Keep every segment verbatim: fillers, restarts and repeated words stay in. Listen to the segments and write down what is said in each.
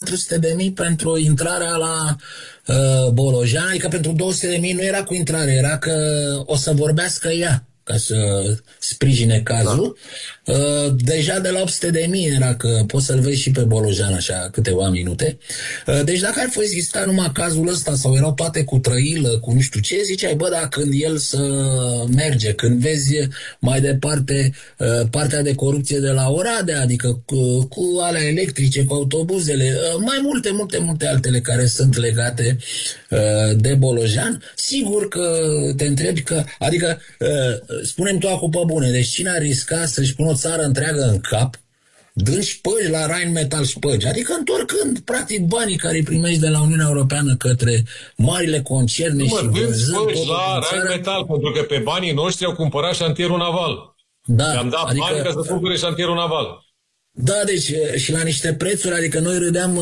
patru sute de mii pentru intrarea la uh, Bolojan, adică pentru două sute de mii nu era cu intrare, era că o să vorbească ea ca să sprijine cazul. Da. Uh, deja de la opt sute de mii era că poți să-l vezi și pe Bolojan așa câteva minute. Uh, deci dacă ar fi existat numai cazul ăsta sau erau toate cu trăilă, cu nu știu ce, ziceai, bă, dar când el să merge, când vezi mai departe uh, partea de corupție de la Oradea, adică cu, cu alea electrice, cu autobuzele, uh, mai multe, multe, multe altele care sunt legate uh, de Bolojan, sigur că te întrebi că, adică uh, spunem tu acum pe bune, deci cine ar risca să-și pună o țară întreagă în cap, dând șpăgi la Rheinmetall șpăgi, adică întorcând practic banii care îi primești de la Uniunea Europeană către marile concerne nu, și vânzând la Rheinmetall, pentru că pe banii noștri au cumpărat șantierul naval. Da, i-am dat adică, bani ca să cumpere șantierul naval. Da, deci și la niște prețuri, adică noi râdeam,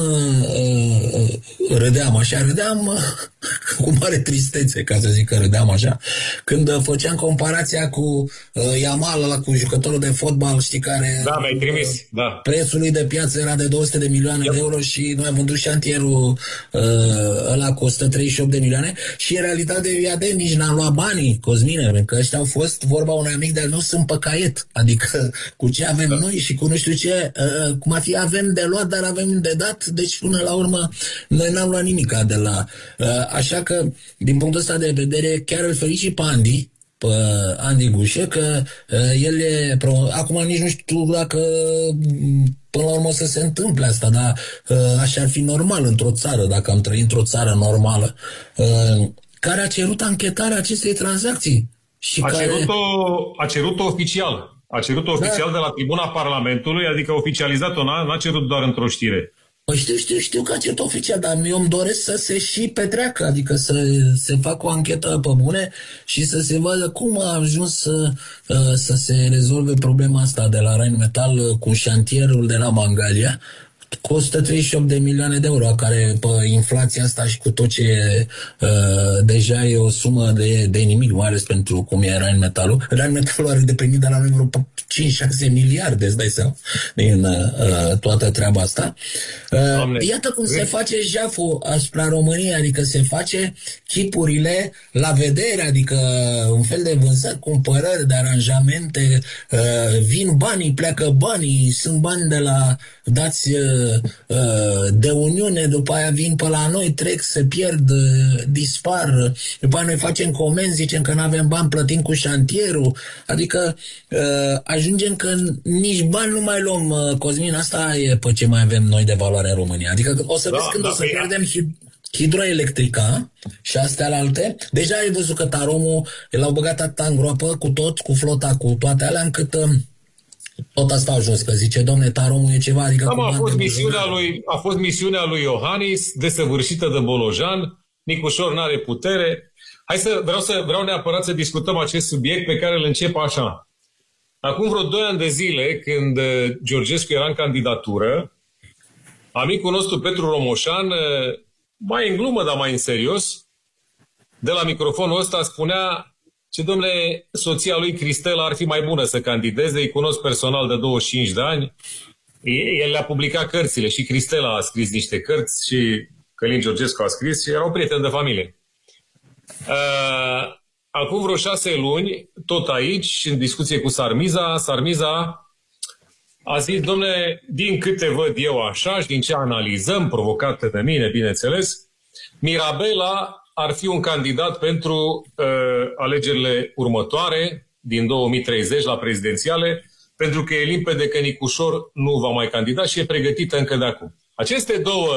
uh, râdeam așa, râdeam uh, cu mare tristețe, ca să zic că râdeam așa, când uh, făceam comparația cu uh, Yamal, ăla, cu jucătorul de fotbal, știi, care... Da, mi-ai trimis, uh, da. Prețul lui de piață era de două sute de milioane yep. de euro și noi am vândut șantierul uh, ăla cu o sută treizeci și opt de milioane și în realitate, iadem, nici n-am luat banii, Cosmine, pentru că ăștia au fost, vorba unui amic de-al nostru, sunt pe caiet, adică cu ce avem da. noi și cu nu știu ce, Uh, cum ar fi, avem de luat, dar avem de dat, deci până la urmă noi n-am luat nimica de la... Uh, așa că, din punctul ăsta de vedere, chiar îl felicit pe Andy, pe Andy Gușe, că uh, el e... Pro... Acum nici nu știu dacă până la urmă să se întâmple asta, dar uh, așa ar fi normal într-o țară, dacă am trăit într-o țară normală, uh, care a cerut anchetarea acestei tranzacții. Și a, care... cerut-o, a cerut-o oficial. A cerut-o oficial da. de la tribuna Parlamentului, adică oficializat-o, n-a, n-a cerut doar într-o știre. Păi știu, știu, știu că a cerut oficial, dar eu îmi doresc să se și petreacă, adică să se facă o anchetă pe bune și să se vadă cum a ajuns să, să se rezolve problema asta de la Rheinmetall cu șantierul de la Mangalia, cu o sută treizeci și opt de milioane de euro, care pe inflația asta și cu tot ce uh, deja e o sumă de, de nimic, mai ales pentru cum e Rheinmetall-ul. Rheinmetall-ul are de primit de la noi vreo cinci șase miliarde, îți dai seama, din uh, toată treaba asta. Uh, iată cum se face jaful asupra României, adică se face chipurile la vedere, adică un fel de vânzări, cumpărări, de aranjamente, uh, vin banii, pleacă banii, sunt bani de la dați uh, de Uniune, după aia vin pe la noi, trec, se pierd, dispar, după aia noi facem comenzi, zicem că nu avem bani, plătim cu șantierul, adică ajungem că nici bani nu mai luăm, Cosmin, asta e pe ce mai avem noi de valoare în România, adică o să da, vezi când da, o să pierdem hidroelectrica și astea la alte. Deja ai văzut că Taromul l-au băgat atâta în groapă cu tot, cu flota, cu toate alea, încât tot asta a jos, că zice, domne, Taromul e ceva, adică... Da, a fost, misiunea lui, a fost misiunea lui Iohannis, desăvârșită de Bolojan, Nicușor n-are putere. Hai să, vreau, să, vreau neapărat să discutăm acest subiect pe care îl încep așa. Acum vreo doi ani de zile, când Georgescu era în candidatură, amicul nostru Petru Romoșan, mai în glumă, dar mai în serios, de la microfonul ăsta spunea ce, domnule, soția lui Cristela ar fi mai bună să candideze, îi cunosc personal de douăzeci și cinci de ani, el le-a publicat cărțile și Cristela a scris niște cărți și Călin Georgescu a scris și erau prieteni de familie. Uh, acum vreo șase luni, tot aici, în discuție cu Sarmiza, Sarmiza a zis, domnule, din câte văd eu așa și din ce analizăm, provocate de mine, bineînțeles, Mirabela ar fi un candidat pentru uh, alegerile următoare, din două mii treizeci, la prezidențiale, pentru că e limpede că Nicușor nu va mai candida și e pregătită încă de acum. Aceste două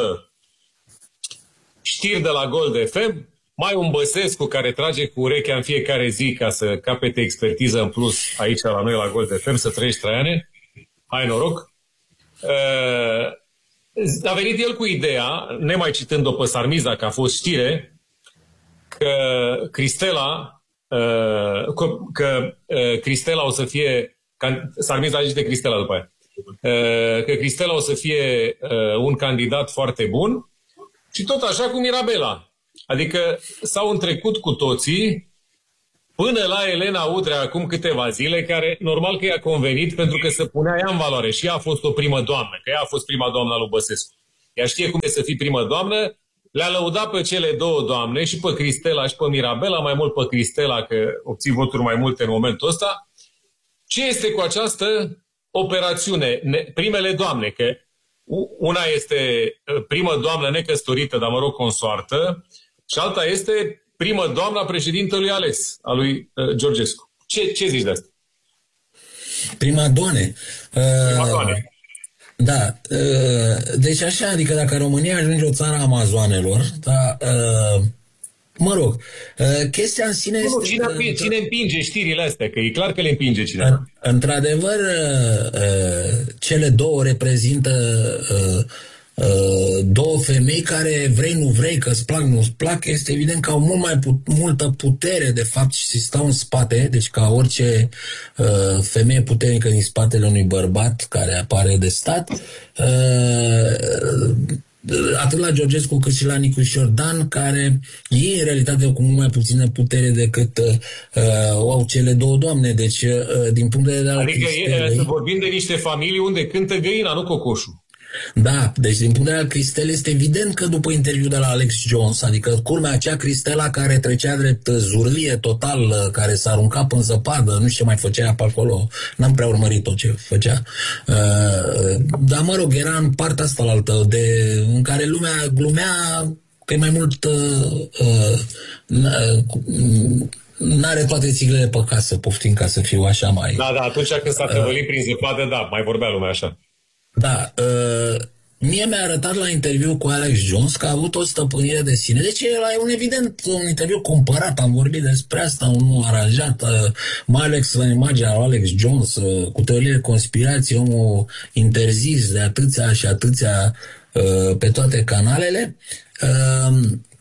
știri de la Gold F M, mai un Băsescu care trage cu urechea în fiecare zi ca să capete expertiză în plus aici la noi la Gold F M, să trăiești, Traiane. Hai noroc! Uh, a venit el cu ideea, nemai citând-o pe Sarmiza, că a fost știre, că Cristela, uh, că, că uh, Cristela o să fie, Sarmiza a zis de Cristela după aia, uh, că Cristela o să fie uh, un candidat foarte bun și tot așa cu Mirabela. Adică s-au întrecut cu toții până la Elena Udrea acum câteva zile, care normal că i-a convenit pentru că se punea ea în valoare și ea a fost o primă doamnă, că ea a fost prima doamnă a lui Băsescu. ea știe cum e să fii primă doamnă, le-a lăudat pe cele două doamne, și pe Cristela și pe Mirabela, mai mult pe Cristela, că obții voturi mai multe în momentul ăsta. Ce este cu această operațiune? Primele doamne, că una este primă doamnă necăsătorită, dar mă rog consoartă, și alta este primă doamna președintelui ales, a lui Georgescu. Ce, ce zici de asta? Prima doamne. Prima doamne. Da, deci așa, adică dacă România ajunge o țară a amazoanelor, da, mă rog, chestia în sine nu, este... Cine, cine împinge știrile astea? Că e clar că le împinge cineva. Într-adevăr, cele două reprezintă două femei care, vrei nu vrei, că îți plac, nu-ți plac, este evident că au mult mai put, multă putere, de fapt, și stau în spate, deci ca orice uh, femeie puternică din spatele unui bărbat care apare de stat, uh, atât la Georgescu cât și la Nicușor Dan, care ei, în realitate, cu mult mai puțină putere decât uh, au cele două doamne, deci, uh, din punct de vedere al Adică Cristelei, e, vorbim de niște familii unde cântă găina, nu cocoșul. Da, deci din punct de vedere al Cristelei este evident că după interviul de la Alex Jones, adică culmea acea Cristela care trecea drept zurlie total, care s-a aruncat până zăpadă, nu știu ce mai făcea pe acolo, n-am prea urmărit-o ce făcea, uh, dar mă rog, era în partea asta la altă, de, în care lumea glumea că e mai mult uh, uh, n-are toate țiglele pe casă, poftim, ca să fiu așa mai... Da, da, atunci când s-a tăvălit uh, prin zăpadă, da, mai vorbea lumea așa. Da, uh, mie mi-a arătat la interviu cu Alex Jones că a avut o stăpânire de sine. Deci era un evident un interviu cumpărat, am vorbit despre asta, unul aranjat, uh, mai ales la imaginea lui Alex Jones, uh, cu teorie de conspirație, omul interzis de atâția și atâția uh, pe toate canalele. Uh,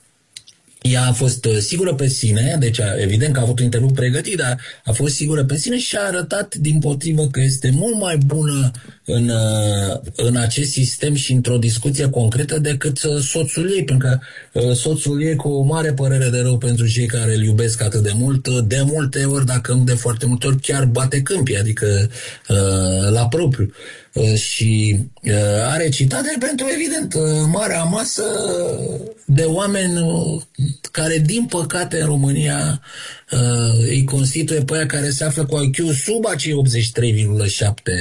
Ea a fost sigură pe sine, deci evident că a avut un interviu pregătit, dar a fost sigură pe sine și a arătat dimpotrivă că este mult mai bună în, în acest sistem și într-o discuție concretă decât soțul ei, pentru că soțul ei, cu o mare părere de rău pentru cei care îl iubesc atât de mult, de multe ori, dacă nu de foarte multe ori, chiar bate câmpii, adică la propriu. Și are citate pentru, evident, marea masă de oameni care, din păcate, în România îi constituie pe aia care se află cu I Q sub acei optzeci și trei virgulă șapte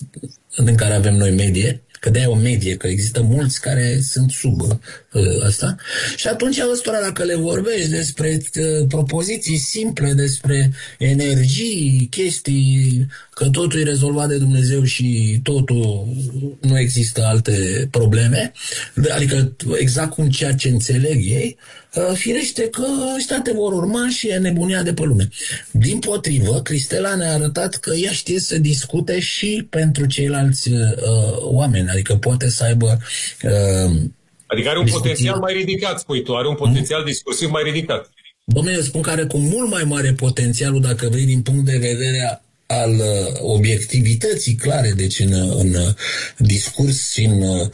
în care avem noi medie, că de-aia e o medie, că există mulți care sunt sub uh, asta. Și atunci, ăstora, dacă le vorbești despre uh, propoziții simple, despre energii, chestii, că totul e rezolvat de Dumnezeu și totul nu există alte probleme, adică exact cum ceea ce înțeleg ei, uh, firește că ăștia te vor urma și e nebunia de pe lume. Din potrivă, Cristela ne-a arătat că ea știe să discute și pentru ceilalți uh, oameni, adică poate să aibă... Uh, adică are un discuții... potențial mai ridicat, spui tu, are un potențial discursiv mai ridicat. Dom'le, eu spun că are cu mult mai mare potențialul, dacă vrei, din punct de vedere al uh, obiectivității clare, deci în, în uh, discurs și în, uh,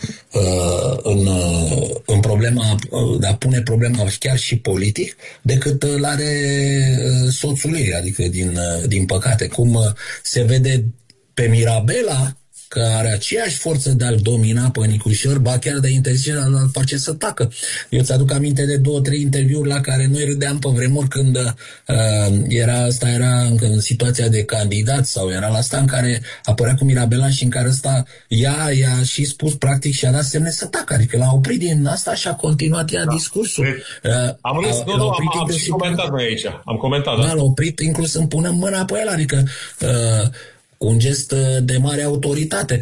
în, uh, în problema uh, de a pune problema chiar și politic, decât îl are uh, soțul ei, adică din, uh, din păcate. Cum uh, se vede pe Mirabela, că are aceeași forță de a-l domina pe Nicușor, ba chiar de interzice a-l face să tacă. Eu ți-aduc aminte de două, trei interviuri la care noi râdeam pe vremuri când uh, era, asta era încă în situația de candidat sau era la asta în care apărea cu Mirabela și în care ăsta ea i-a și spus practic și a dat semne să tacă. Adică l-a oprit din asta și a continuat ea da. discursul. Uh, am râs, nu, nu, am, am și comentat noi aici. Am comentat, da. Da, l-a oprit inclus să-mi pună mâna pe el, adică uh, un gest de mare autoritate.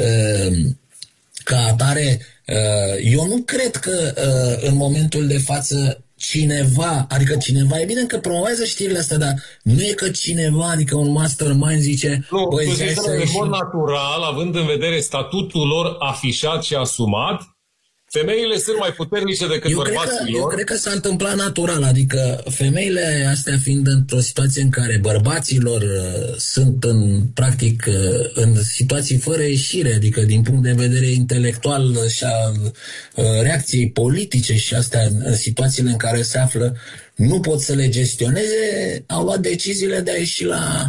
Ca atare, eu nu cred că în momentul de față cineva, adică cineva, evident că promovează știrile astea, dar nu e că cineva, adică un mastermind zice... Nu, băi, tu zici, în mod natural, având în vedere statutul lor afișat și asumat, femeile sunt mai puternice decât eu bărbații cred că, lor. Eu cred că s-a întâmplat natural, adică femeile astea fiind într-o situație în care bărbaților uh, sunt în, practic, uh, în situații fără ieșire, adică din punct de vedere intelectual uh, și a uh, reacției politice și astea în situațiile în care se află, nu pot să le gestioneze, au luat deciziile de a ieși la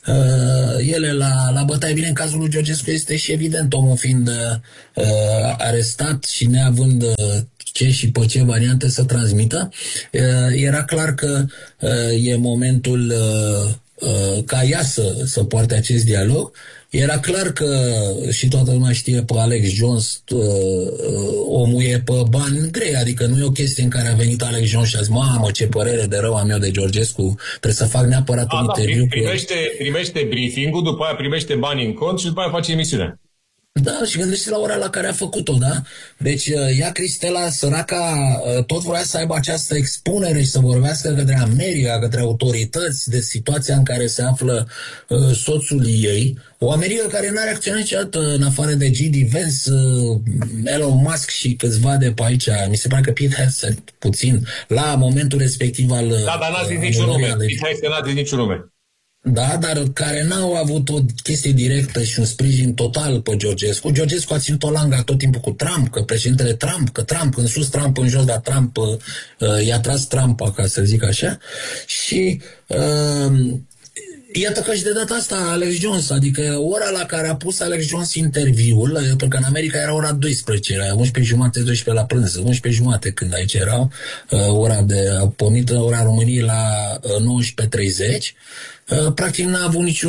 uh, ele la, la bătaie. Bine, în cazul lui Georgescu este și evident, omul fiind uh, arestat și neavând uh, ce și pe ce variante să transmită, uh, era clar că uh, e momentul uh, uh, ca ea să, să poarte acest dialog. Era clar că, și toată lumea știe, pe Alex Jones, uh, uh, omul e pe bani grei, adică nu e o chestie în care a venit Alex Jones și a zis, mamă, ce părere de rău am eu de Georgescu, trebuie să fac neapărat un da, interviu. Primește, primește briefing-ul, după aia primește bani în cont și după aia face emisiunea. Da, și gândește la ora la care a făcut-o, da? Deci ea, Cristela, săraca, tot vrea să aibă această expunere și să vorbească către America, către autorități de situația în care se află uh, soțul ei. O America care n-a reacționat niciodată în afară de G D Vance, uh, Elon Musk și câțiva de pe aici. Mi se pare că Pete Hegseth, puțin, la momentul respectiv al... Da, dar n-a zis niciun nume. Pete Hegseth n-a zis niciun nume. Da, dar care n-au avut o chestie directă și un sprijin total pe Georgescu. Georgescu a ținut o langa tot timpul cu Trump, că președintele Trump, că Trump în sus, Trump în jos, dar Trump uh, i-a tras Trumpa, ca să zic așa. Și uh, iată că și de data asta Alex Jones, adică ora la care a pus Alex Jones interviul, pentru că în America era ora doisprezece, era unsprezece jumate, doisprezece la prânz, unsprezece jumate când aici erau, uh, ora de, a pornit ora României la uh, nouăsprezece treizeci. Uh, practic n-a avut nicio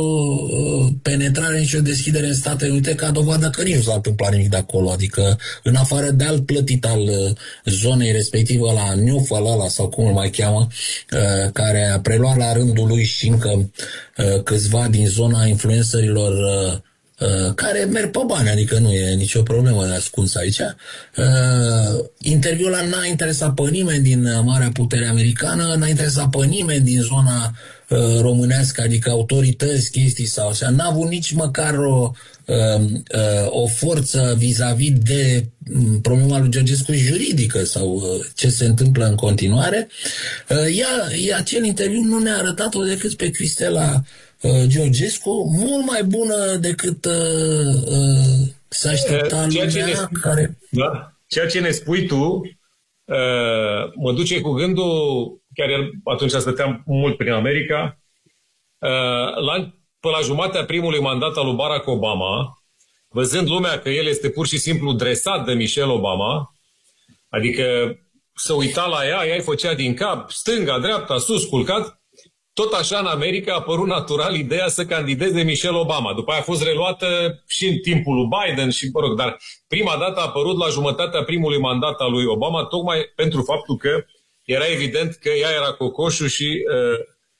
uh, penetrare, nicio deschidere în Statele Unite, ca dovadă că nici nu s-a întâmplat nimic de acolo. Adică, în afară de alt plătit al uh, zonei respectivă, la Newfall ăla, sau cum îl mai cheamă, uh, care a preluat la rândul lui și încă uh, câțiva din zona influencerilor uh, Uh, care merg pe bani, adică nu e nicio problemă de ascuns aici. Uh, interviul ăla n-a interesat pe nimeni din Marea Putere Americană, n-a interesat pe nimeni din zona uh, românească, adică autorități, chestii sau așa. N-a avut nici măcar o, uh, uh, o forță vis-a-vis de um, problema lui Georgescu juridică sau uh, ce se întâmplă în continuare. Uh, ea, ea, acel interviu nu ne-a arătat-o decât pe Cristela Georgescu, mult mai bună decât uh, uh, se aștepta ceea ce, ne, care... da, ceea ce ne spui tu uh, mă duce cu gândul, chiar atunci stăteam mult prin America, uh, la, până la jumatea primului mandat al lui Barack Obama, văzând lumea că el este pur și simplu dresat de Michelle Obama, adică să uita la ea, ea îi făcea din cap, stânga, dreapta, sus, culcat. Tot așa, în America a apărut natural ideea să candideze Michelle Obama. După aia a fost reluată și în timpul lui Biden, și, mă rog, dar prima dată a apărut la jumătatea primului mandat al lui Obama, tocmai pentru faptul că era evident că ea era cocoșul și uh,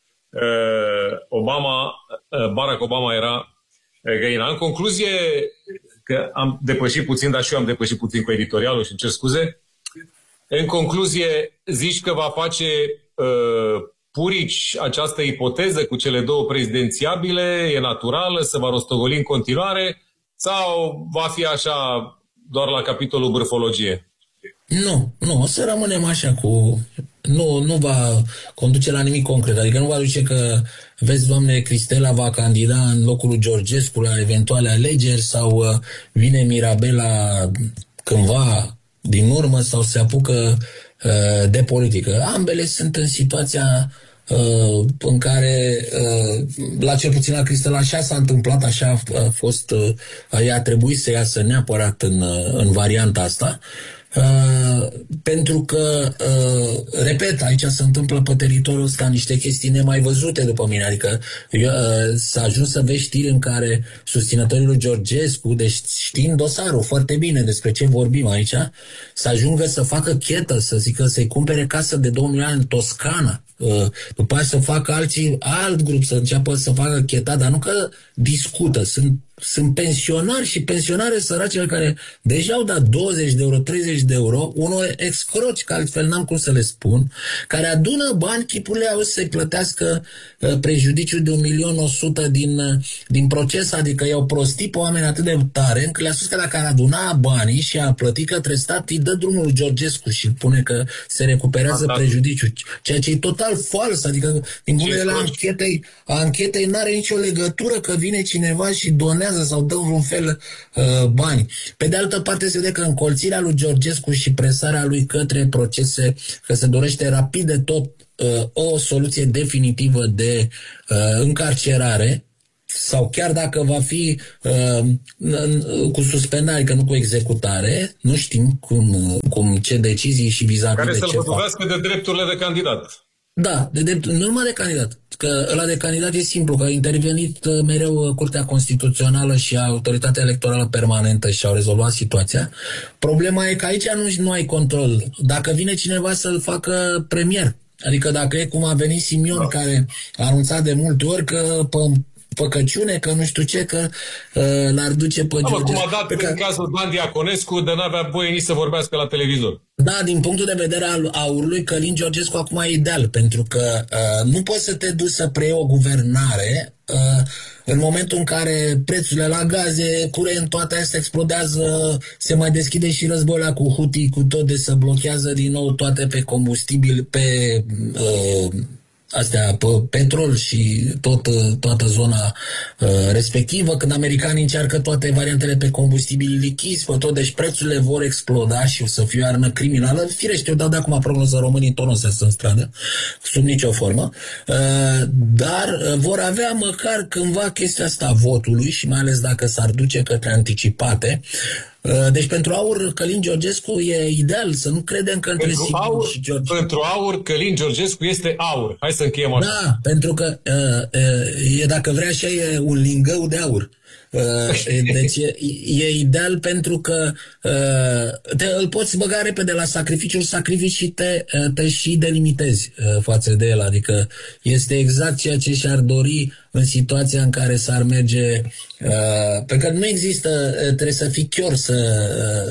uh, Obama, uh, Barack Obama era uh, găina. În concluzie, că am depășit puțin, dar și eu am depășit puțin cu editorialul și îmi cer scuze, în concluzie zici că va face... Uh, Purici, această ipoteză cu cele două prezidențiabile e naturală, se va rostogoli în continuare sau va fi așa doar la capitolul bârfologie? Nu, nu, o să rămânem așa cu... Nu, nu va conduce la nimic concret, adică nu va duce că, vezi, doamne, Cristela va candida în locul lui Georgescu la eventuale alegeri sau vine Mirabela cândva din urmă sau se apucă de politică. Ambele sunt în situația uh, în care, uh, la cel puțin la Cristela, așa s-a întâmplat, așa a fost, uh, ea a trebuit să iasă neapărat în, uh, în varianta asta. Uh, pentru că, uh, repet, aici se întâmplă pe teritoriul ăsta niște chestii nemai văzute după mine, adică uh, s-a ajuns să vezi știri în care susținătorii lui Georgescu, deci știind dosarul foarte bine despre ce vorbim aici, să ajungă să facă chetă, să zică să-i cumpere casă de două milioane în Toscana, uh, după aceea să facă alții, alt grup să înceapă să facă cheta, dar nu că discută, sunt Sunt pensionari și pensionare săracele care deja au dat douăzeci de euro, treizeci de euro, unor excroci, că altfel n-am cum să le spun, care adună bani, chipurile au să-i plătească uh, prejudiciul de un milion o sută din, uh, din proces, adică i-au prostit pe oameni atât de tare, încât le-a spus că dacă ar aduna banii și a plătit către stat, îi dă drumul lui Georgescu și pune că se recuperează prejudiciul, ceea ce e total total fals, adică din punct de vedere anchetei, anchetei n-are nicio legătură că vine cineva și donează sau dă vreun fel uh, bani. Pe de altă parte se vede că încolțirea lui Georgescu și presarea lui către procese, că se dorește rapid de tot uh, o soluție definitivă de uh, încarcerare, sau chiar dacă va fi uh, cu suspendare, că nu cu executare, nu știm cum, cum ce decizii și vis-a-vis care de să-l ce văduvească de drepturile de candidat. Da, de drept, nu numai de candidat, că ăla de candidat e simplu, că a intervenit uh, mereu uh, Curtea Constituțională și Autoritatea Electorală Permanentă și au rezolvat situația. Problema e că aici nu, nu ai control. Dacă vine cineva să-l facă premier, adică dacă e cum a venit Simion, da, care a anunțat de multe ori că pe păcăciune, că nu știu ce, că uh, l-ar duce pe da, George. Cum a dat că... în cazul Dan Diaconescu, de n-avea voie nici să vorbească la televizor. Da, din punctul de vedere al aurului, Călin Georgescu acum e ideal, pentru că uh, nu poți să te duci să preiei o guvernare uh, în momentul în care prețurile la gaze, curent, toate astea explodează, se mai deschide și războiul cu Houthi, cu tot, de să blochează din nou toate pe combustibil, pe... Uh, astea, pe petrol și tot, toată zona uh, respectivă, când americanii încearcă toate variantele pe combustibili lichizi, pe tot, deci prețurile vor exploda și o să fie o armă criminală. Firește, eu dau de acum prognoză, românii tot nu se sunt în stradă, sub nicio formă, uh, dar uh, vor avea măcar cândva chestia asta votului și mai ales dacă s-ar duce către anticipate. Deci pentru aur, Călin Georgescu e ideal, să nu credem că între pentru Simion aur, și George. Pentru aur, Călin Georgescu este aur. Hai să încheiem așa. Da, pentru că e, dacă vrea așa, e un lingău de aur. Deci e, e ideal pentru că te, îl poți băga repede la sacrificiu, sacrifici și te, te și delimitezi față de el. Adică este exact ceea ce și-ar dori în situația în care s-ar merge, pentru că nu există, trebuie să fii chior să,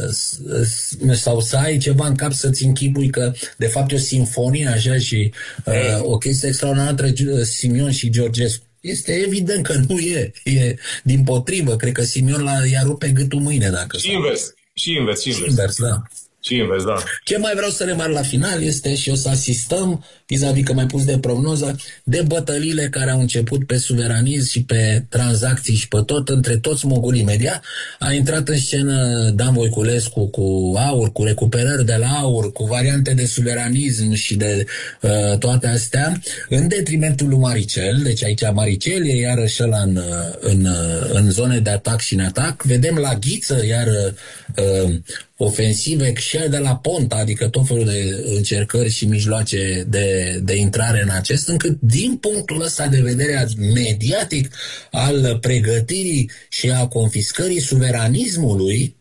sau să ai ceva în cap să-ți închipui că de fapt e o simfonie așa și o chestie extraordinară între Simion și Georgescu. Este evident că nu e. E dimpotrivă. Cred că Simion l-a, i-a rupt pe gâtul mâine. Dacă și invers. Și invers. Și invers. invers, da. Și invers, da. Ce mai vreau să remarc la final este, și o să asistăm, vis-a-vis că mai pus de prognoză, de bătăliile care au început pe suveranism și pe tranzacții și pe tot, între toți mogulii media. A intrat în scenă Dan Voiculescu cu aur, cu recuperări de la aur, cu variante de suveranism și de uh, toate astea, în detrimentul lui Maricel. Deci aici Maricel e iarăși ăla în, în, în zone de atac și neatac. Vedem la Ghiță, iar uh, ofensive și de la Ponta, adică tot felul de încercări și mijloace de, de intrare în acest, încât din punctul ăsta de vedere mediatic al pregătirii și a confiscării suveranismului,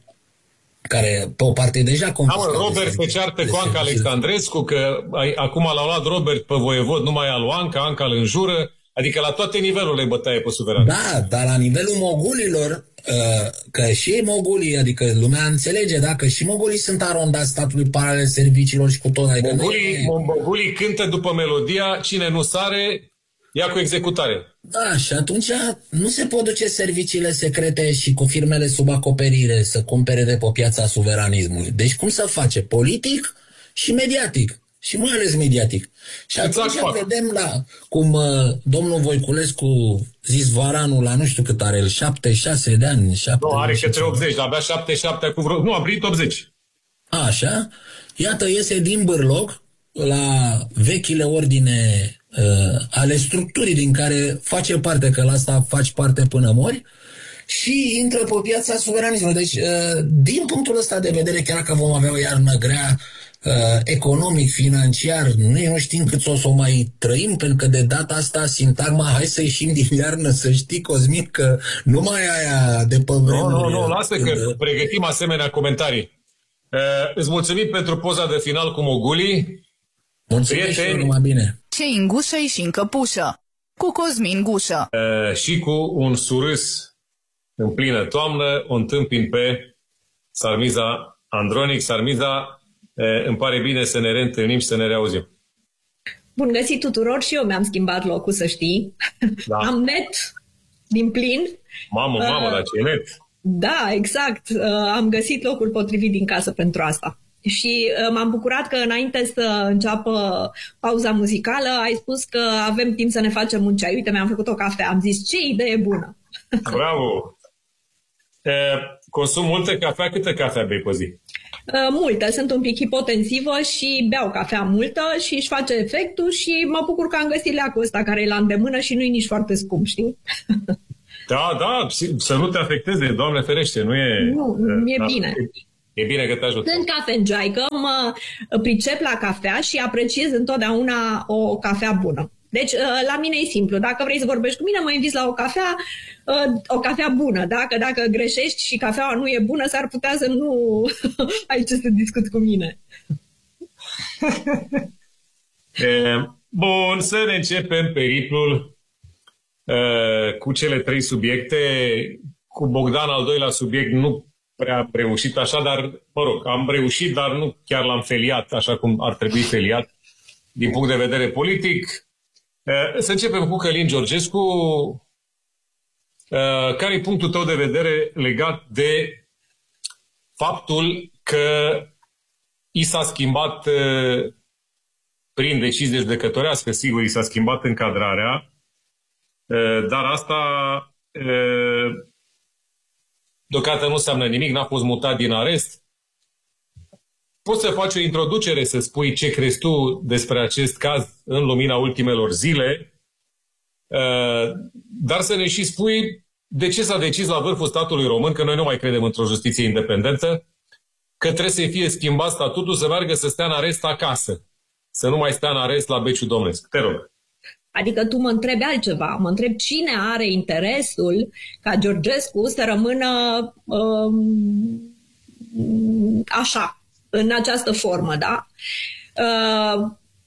care pe o parte deja confiscat. Da, Robert se ceartă cu Anca Alexandrescu, că acum l-au luat Robert pe voievod numai al Anca, Anca îl înjură, adică la toate nivelurile bătaie pe suveran. Da, dar la nivelul mogulilor, că și mogulii, adică lumea înțelege, da, că și mogulii sunt arondați statului paralel serviciilor și cu tot. Adică mogulii, e... mogulii cântă după melodia, cine nu sare, ia cu executare. Da, și atunci nu se pot duce serviciile secrete și cu firmele sub acoperire să cumpere de pe piața suveranismului. Deci cum să face? Politic și mediatic. Și mai ales mediatic. Și atunci exact vedem la cum uh, domnul Voiculescu, zis Varanul, la nu știu cât are el, șaptezeci și șase de ani. șapte, nu, are către optzeci, abia șaptezeci și șapte cu vreo... Nu, a primit optzeci. Așa. Iată, iese din bârloc la vechile ordine uh, ale structurii din care face parte, că la asta faci parte până mori, și intră pe piața suveranismului. Deci, uh, din punctul ăsta de vedere, chiar că vom avea o iarnă grea, Uh, economic, financiar, noi nu știm cât o să o mai trăim, pentru că de data asta sintagma hai să ieșim din iarnă, să știi, Cosmin, că nu mai aia de pe vremuri. Nu, nu, nu, lasă că când... pregătim asemenea comentarii. Uh, îți mulțumim pentru poza de final cu mogulii. Mulțumim și eu, numai bine. Ce-i în gușă și în căpușă, cu Cosmin Gușă. Uh, și cu un surâs în plină toamnă o întâmpin pe Sarmiza Andronic. Sarmiza, îmi pare bine să ne reîntâlnim și să ne reauzim. Bun găsit tuturor, și eu mi-am schimbat locul, să știi. Da. Am net din plin. Mamă, mamă, uh, dar ce net! Da, exact. Uh, am găsit locul potrivit din casă pentru asta. Și uh, m-am bucurat că înainte să înceapă pauza muzicală ai spus că avem timp să ne facem un ceai. Uite, mi-am făcut o cafea, am zis, ce idee bună! Bravo! E, consum multă cafea? Câtă cafea bei pe zi? Uh, multă, sunt un pic hipotensivă și beau cafea multă și își face efectul și mă bucur că am găsit leacul ăsta care e la îndemână și nu e nici foarte scump, știi? Da, da, să nu te afecteze, Doamne ferește, nu e... Nu, e da, bine. E bine că te ajută. Sunt cafenjoaică, mă pricep la cafea și apreciez întotdeauna o cafea bună. Deci, la mine e simplu. Dacă vrei să vorbești cu mine, mă inviți la o cafea, o cafea bună. Dacă, dacă greșești și cafeaua nu e bună, s-ar putea să nu ai ce să discuți cu mine. Bun, să ne începem periplul cu cele trei subiecte. Cu Bogdan, al doilea subiect, nu prea am reușit așa, dar, mă rog, am reușit, dar nu chiar l-am feliat așa cum ar trebui feliat din punct de vedere politic. Să începem cu Călin Georgescu. Care e punctul tău de vedere legat de faptul că i s-a schimbat prin decizie judecătorească, sigur, i s-a schimbat încadrarea, dar asta deocamdată nu înseamnă nimic, n-a fost mutat din arest. Poți să faci o introducere, să spui ce crezi tu despre acest caz în lumina ultimelor zile, dar să ne și spui de ce s-a decis la vârful statului român, că noi nu mai credem într-o justiție independentă, că trebuie să fie schimbat statutul, să meargă să stea în arest acasă, să nu mai stea în arest la Beciu Domnesc. Te rog. Adică tu mă întrebi altceva. Mă întrebi cine are interesul ca Georgescu să rămână um, așa, în această formă, da? Uh,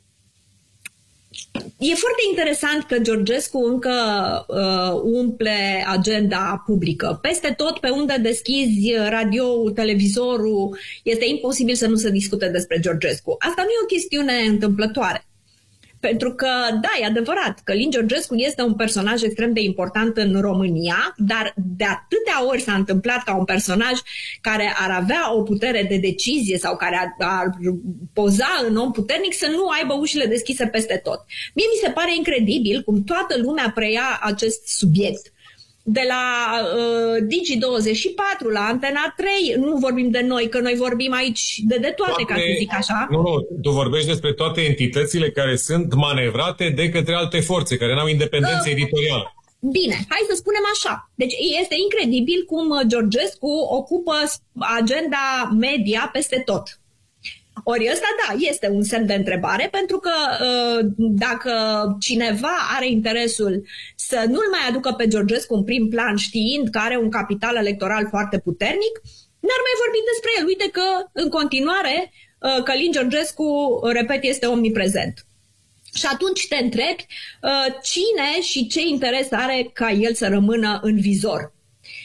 e foarte interesant că Georgescu încă uh, umple agenda publică. Peste tot, pe unde deschizi radio-ul, televizorul, este imposibil să nu se discute despre Georgescu. Asta nu e o chestiune întâmplătoare. Pentru că, da, e adevărat, Călin Georgescu este un personaj extrem de important în România, dar de atâtea ori s-a întâmplat ca un personaj care ar avea o putere de decizie sau care ar, ar poza în om puternic să nu aibă ușile deschise peste tot. Mie mi se pare incredibil cum toată lumea preia acest subiect. De la uh, Digi douăzeci și patru, la Antena trei, nu vorbim de noi, că noi vorbim aici de, de toate, toate, ca să zic așa. Nu, nu, tu vorbești despre toate entitățile care sunt manevrate de către alte forțe, care n-au independență uh, editorială. Bine, hai să spunem așa. Deci este incredibil cum Georgescu ocupă agenda media peste tot. Ori ăsta, da, este un semn de întrebare, pentru că dacă cineva are interesul să nu-l mai aducă pe Georgescu în prim plan, știind că are un capital electoral foarte puternic, n-ar mai vorbi despre el. Uite că, în continuare, Călin Georgescu, repet, este omniprezent. Și atunci te întrebi cine și ce interes are ca el să rămână în vizor.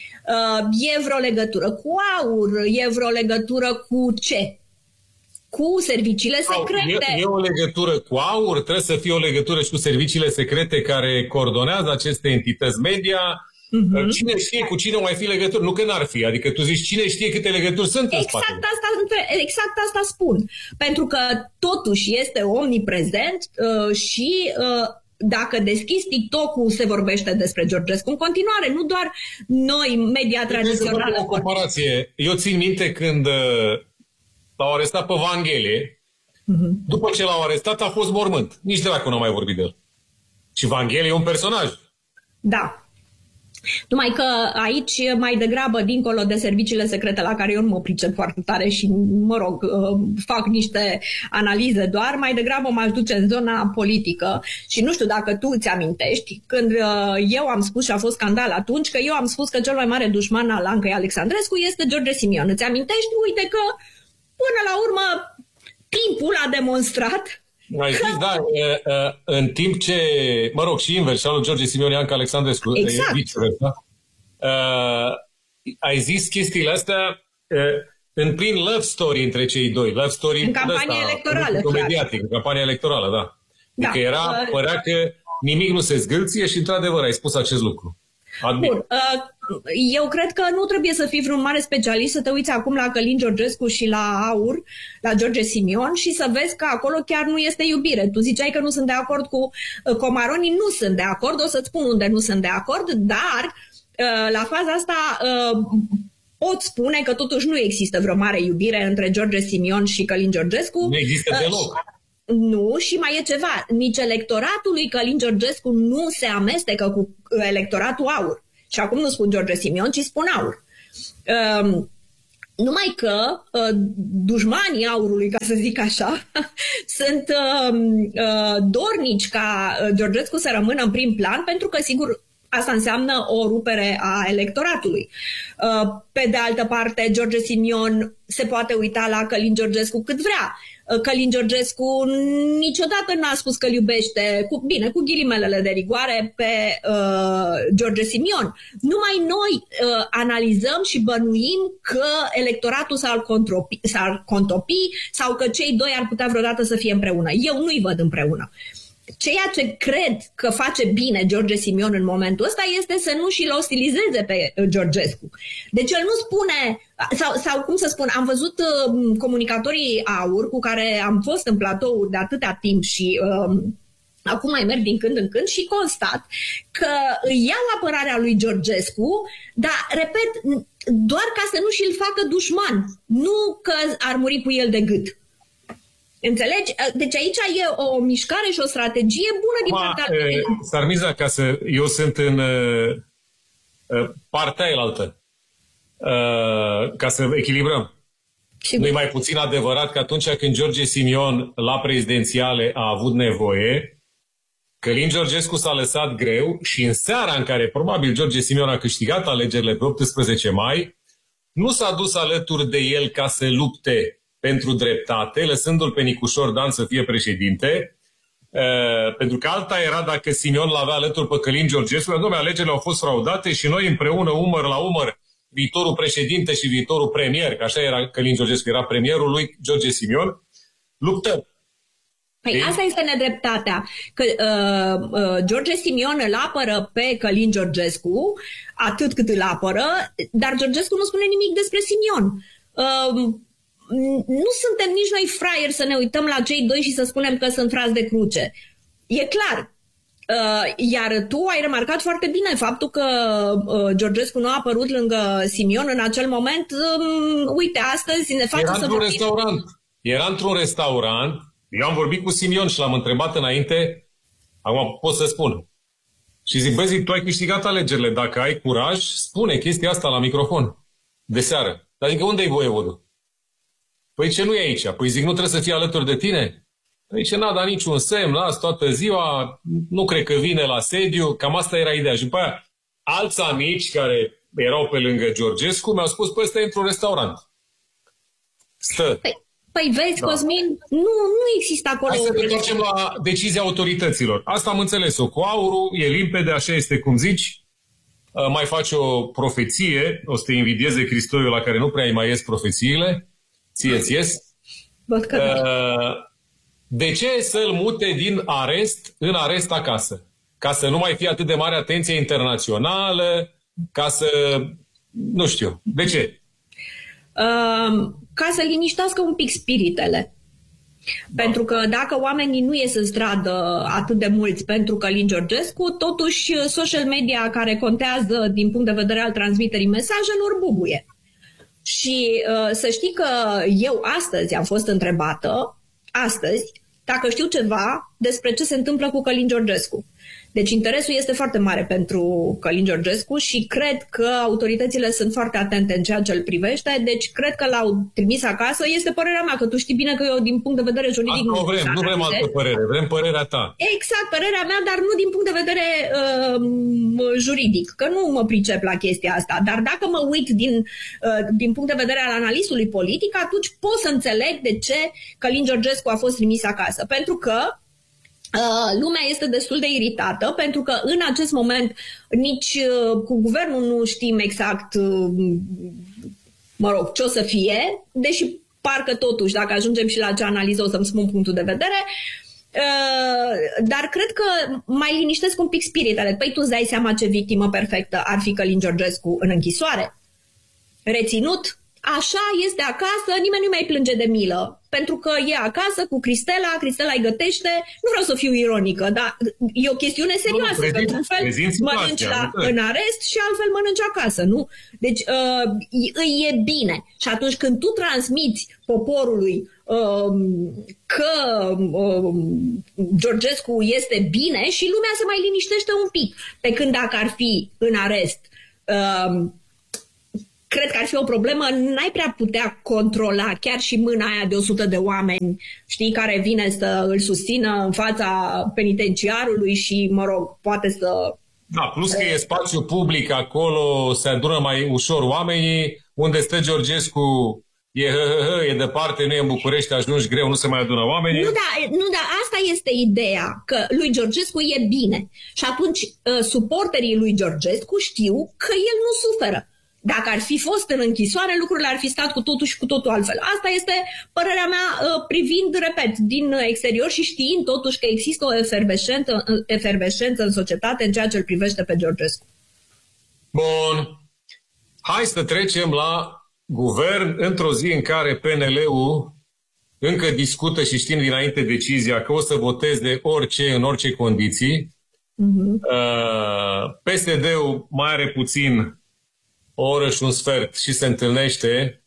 E vreo legătură cu AUR? E vreo legătură cu ce? Cu serviciile secrete. E, e o legătură cu AUR, trebuie să fie o legătură și cu serviciile secrete care coordonează aceste entități media. Uh-huh. Cine știe cu cine mai fi legături? Nu că n-ar fi, adică tu zici cine știe câte legături sunt exact în spate. Asta, exact asta spun. Pentru că totuși este omniprezent uh, și uh, dacă deschizi TikTok-ul se vorbește despre Georgescu în continuare, nu doar noi, media tradițională. O comparație. Eu țin minte când uh, l-au arestat pe Vanghelie, uh-huh. După ce l-au arestat a fost mormânt. Nici dracu n-a mai vorbit de el. Și Vanghelie e un personaj. Da. Numai că aici, mai degrabă, dincolo de serviciile secrete la care eu nu mă pricep foarte tare și, mă rog, fac niște analize doar, mai degrabă m-aș duce în zona politică și nu știu dacă tu îți amintești, când eu am spus și a fost scandal atunci, că eu am spus că cel mai mare dușman al Ancăi Alexandrescu este George Simion. Îți amintești? Uite că, până la urmă, timpul a demonstrat. Ai zis, da, în timp ce, mă rog, și invers, și al lui George Simion, Anca Alexandrescu, exact. Da? Uh, ai zis chestiile astea uh, în plin love story între cei doi, love story în campania ăsta, electorală, mediatic, în campania electorală, da. da. Adică era, părea că nimic nu se zgâlție și, într-adevăr, ai spus acest lucru. Bun. Eu cred că nu trebuie să fii vreun mare specialist să te uiți acum la Călin Georgescu și la AUR, la George Simion, și să vezi că acolo chiar nu este iubire. Tu ziceai că nu sunt de acord cu Comaroni, nu sunt de acord, o să-ți spun unde nu sunt de acord, dar la faza asta pot spune că totuși nu există vreo mare iubire între George Simion și Călin Georgescu. Nu există deloc. Nu, și mai e ceva. Nici electoratul lui Călin Georgescu nu se amestecă cu electoratul AUR. Și acum nu spun George Simion, ci spun AUR. Um, numai că uh, dușmanii AUR-ului, ca să zic așa, sunt uh, uh, dornici ca Georgescu să rămână în prim plan, pentru că, sigur, asta înseamnă o rupere a electoratului. Pe de altă parte, George Simion se poate uita la Călin Georgescu cât vrea. Călin Georgescu niciodată n-a spus că îl iubește, cu, bine, cu ghilimelele de rigoare, pe uh, George Simion. Numai noi uh, analizăm și bănuim că electoratul s-ar contopi, s-ar contopi sau că cei doi ar putea vreodată să fie împreună. Eu nu-i văd împreună. Ceea ce cred că face bine George Simion în momentul ăsta este să nu și-l ostilizeze pe Georgescu. Deci el nu spune, sau, sau cum să spun, am văzut uh, comunicatorii AUR cu care am fost în platouri de atâtea timp și uh, acum mai merg din când în când și constat că îi iau apărarea lui Georgescu, dar, repet, doar ca să nu și-l facă dușman, nu că ar muri cu el de gât. Înțelegi? Deci aici e o mișcare și o strategie bună din partea lui. Sarmiza, ca să... Eu sunt în uh, partea elaltă. Uh, ca să echilibrăm. Nu e mai puțin adevărat că atunci când George Simion la prezidențiale a avut nevoie, Călin Georgescu s-a lăsat greu și în seara în care probabil George Simion a câștigat alegerile pe optsprezece mai, nu s-a dus alături de el ca să lupte pentru dreptate, lăsându-l pe Nicușor Dan să fie președinte, uh, pentru că alta era dacă Simion l-avea alături pe Călin Georgescu, dar, dom'le, alegerile au fost fraudate și noi împreună, umăr la umăr, viitorul președinte și viitorul premier, că așa era Călin Georgescu, era premierul lui George Simion, luptăm. Păi asta este nedreptatea, că uh, uh, George Simion îl apără pe Călin Georgescu, atât cât îl apără, dar Georgescu nu spune nimic despre Simion. Uh, Nu suntem nici noi fraieri să ne uităm la cei doi și să spunem că sunt frați de cruce. E clar. Iar tu ai remarcat foarte bine faptul că Georgescu nu a apărut lângă Simion în acel moment. Uite, astăzi ne face Era să într-un restaurant. Era într-un restaurant. Eu am vorbit cu Simion și l-am întrebat înainte. Acum pot să spun. Și zic, băi, zic, tu ai câștigat alegerile. Dacă ai curaj, spune chestia asta la microfon. De seară. Dar zic, unde e voievodul? Păi ce nu e aici? Păi zic, nu trebuie să fie alături de tine? Păi ce n-a dat niciun semn, las toată ziua, nu cred că vine la sediu, cam asta era ideea. Și după aia, alți amici care erau pe lângă Georgescu mi-au spus, păi ăsta e într-un restaurant. Stă. Păi, păi vezi, da. Cosmin, nu, nu există acolo... Hai să ne întoarcem la decizia autorităților. Asta am înțeles-o. Cu aurul e limpede, așa este cum zici. Mai faci o profeție, o să te invidieze Cristoiu la care nu prea îi mai ies profețiile. Ție-ți ies? De ce să-l mute din arest în arest acasă? Ca să nu mai fie atât de mare atenție internațională, ca să... nu știu. De ce? Uh, ca să liniștească un pic spiritele. Da. Pentru că dacă oamenii nu ies în stradă atât de mulți pentru Călin Georgescu, totuși social media care contează din punct de vedere al transmiterii mesajelor bubuie. Și uh, să știi că eu astăzi am fost întrebată, astăzi, dacă știu ceva despre ce se întâmplă cu Călin Georgescu. Deci interesul este foarte mare pentru Călin Georgescu și cred că autoritățile sunt foarte atente în ceea ce îl privește, deci cred că l-au trimis acasă. Este părerea mea, că tu știi bine că eu din punct de vedere juridic... Asta nu vrem, nu vrem altă părere, vrem părerea ta. Exact, părerea mea, dar nu din punct de vedere uh, juridic, că nu mă pricep la chestia asta. Dar dacă mă uit din, uh, din punct de vedere al analistului politic, atunci pot să înțeleg de ce Călin Georgescu a fost trimis acasă. Pentru că Uh, lumea este destul de iritată pentru că în acest moment nici uh, cu guvernul nu știm exact uh, mă rog, ce o să fie, deși parcă totuși, dacă ajungem și la acea analiză, o să-mi spun punctul de vedere. Dar cred că mai liniștesc un pic spiritele. Păi tu îți dai seama ce victimă perfectă ar fi Călin Georgescu în închisoare? Reținut? Așa este acasă, nimeni nu mai plânge de milă. Pentru că e acasă cu Cristela, Cristela îi gătește. Nu vreau să fiu ironică, dar e o chestiune serioasă. Nu, prezint, că într-un fel mănânci la, în arest și altfel mănânci acasă, nu? Deci uh, îi e bine. Și atunci când tu transmiți poporului uh, că uh, Georgescu este bine, și lumea se mai liniștește un pic. Pe când dacă ar fi în arest... Uh, cred că ar fi o problemă, n-ai prea putea controla chiar și mâna aia de o sută de oameni, știi, care vine să îl susțină în fața penitenciarului și, mă rog, poate să... Da, plus că e spațiu public acolo, se adună mai ușor oamenii, unde stă Georgescu e hă, hă, hă, e departe, nu e în București, ajungi greu, nu se mai adună oamenii. Nu, da, nu, da, asta este ideea, că lui Georgescu e bine. Și atunci suporterii lui Georgescu știu că el nu suferă. Dacă ar fi fost în închisoare, lucrurile ar fi stat cu totul și cu totul altfel. Asta este părerea mea privind, repet, din exterior și știind totuși că există o efervescență, efervescență în societate în ceea ce îl privește pe Georgescu. Bun. Hai să trecem la guvern într-o zi în care P N L-ul încă discută și știm dinainte decizia că o să voteze orice, în orice condiții. Uh-huh. P S D-ul mai are puțin o oră și un sfert și se întâlnește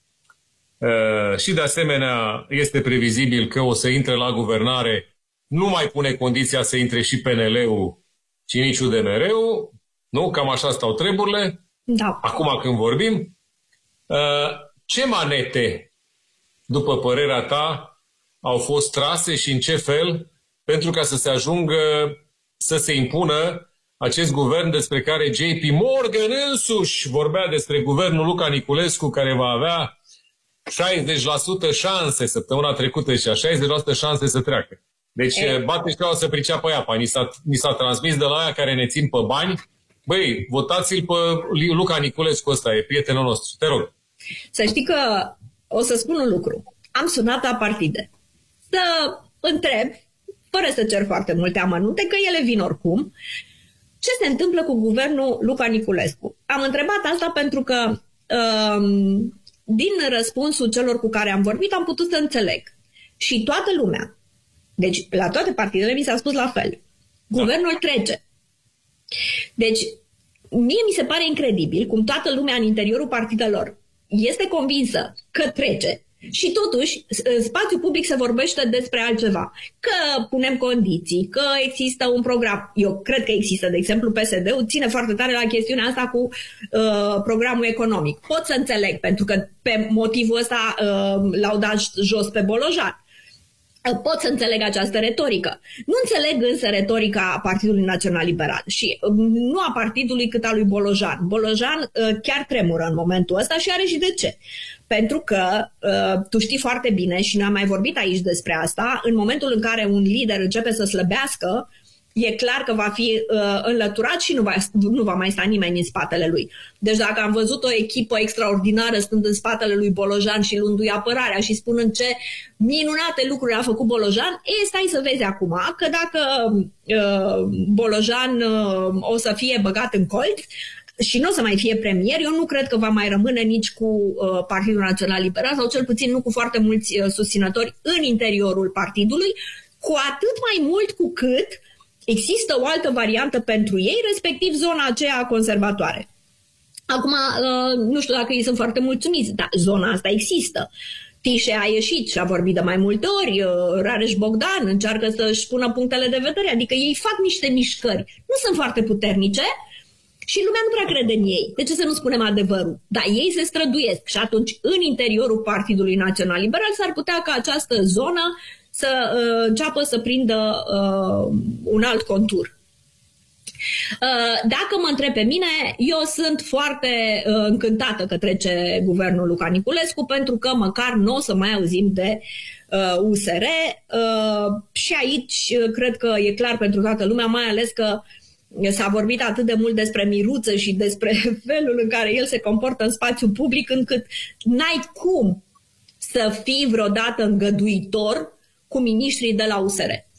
uh, și de asemenea este previzibil că o să intre la guvernare, nu mai pune condiția să intre și P N L-ul, ci nici U D M R-ul, nu? Cam așa stau treburile. Da. Acum când vorbim, uh, ce manete, după părerea ta, au fost trase și în ce fel pentru ca să se ajungă să se impună acest guvern despre care J P Morgan însuși vorbea despre guvernul Luca Niculescu, care va avea șaizeci la sută șanse, săptămâna trecută zicea, șaizeci la sută șanse să treacă. Deci e. bate și o să priceapă iapa. Ni s-a, ni s-a transmis de la aia care ne țin pe bani. Băi, votați-l pe Luca Niculescu, ăsta e prietenul nostru. Te rog. Să știi că o să spun un lucru. Am sunat la partide să întreb, fără să cer foarte multe amănunte, că ele vin oricum, ce se întâmplă cu guvernul Luca Niculescu. Am întrebat asta pentru că um, din răspunsul celor cu care am vorbit am putut să înțeleg. Și toată lumea, deci la toate partidele mi s-a spus la fel. Guvernul da. trece. Deci mie mi se pare incredibil cum toată lumea în interiorul partidelor este convinsă că trece. Și totuși, în spațiu public se vorbește despre altceva. Că punem condiții, că există un program. Eu cred că există, de exemplu, P S D-ul ține foarte tare la chestiunea asta cu uh, programul economic. Pot să înțeleg, pentru că pe motivul ăsta uh, l-au dat jos pe Bolojan. Pot să înțeleg această retorică. Nu înțeleg însă retorica Partidului Național Liberal și nu a partidului cât a lui Bolojan. Bolojan chiar tremură în momentul ăsta și are și de ce. Pentru că tu știi foarte bine și ne-am mai vorbit aici despre asta, în momentul în care un lider începe să slăbească, e clar că va fi uh, înlăturat și nu va, nu va mai sta nimeni în spatele lui. Deci dacă am văzut o echipă extraordinară stând în spatele lui Bolojan și luându-i apărarea și spunând ce minunate lucruri a făcut Bolojan, e, stai să vezi acum că dacă uh, Bolojan uh, o să fie băgat în colț și nu o să mai fie premier, eu nu cred că va mai rămâne nici cu uh, Partidul Național Liberal sau cel puțin nu cu foarte mulți uh, susținători în interiorul partidului, cu atât mai mult cu cât există o altă variantă pentru ei, respectiv zona aceea conservatoare. Acum, nu știu dacă ei sunt foarte mulțumiți, dar zona asta există. Tișe a ieșit și a vorbit de mai multe ori, Rareș Bogdan încearcă să-și pună punctele de vedere, adică ei fac niște mișcări. Nu sunt foarte puternice și lumea nu prea crede în ei. De ce să nu spunem adevărul? Dar ei se străduiesc și atunci, în interiorul Partidului Național Liberal, s-ar putea ca această zonă să uh, înceapă să prindă uh, un alt contur. Uh, dacă mă întreb pe mine, eu sunt foarte uh, încântată că trece guvernul Luca Niculescu, pentru că măcar nu o să mai auzim de uh, U S R. Uh, și aici uh, cred că e clar pentru toată lumea, mai ales că s-a vorbit atât de mult despre Miruță și despre felul în care el se comportă în spațiu public, încât n-ai cum să fii vreodată îngăduitor cu miniștrii de la U S R.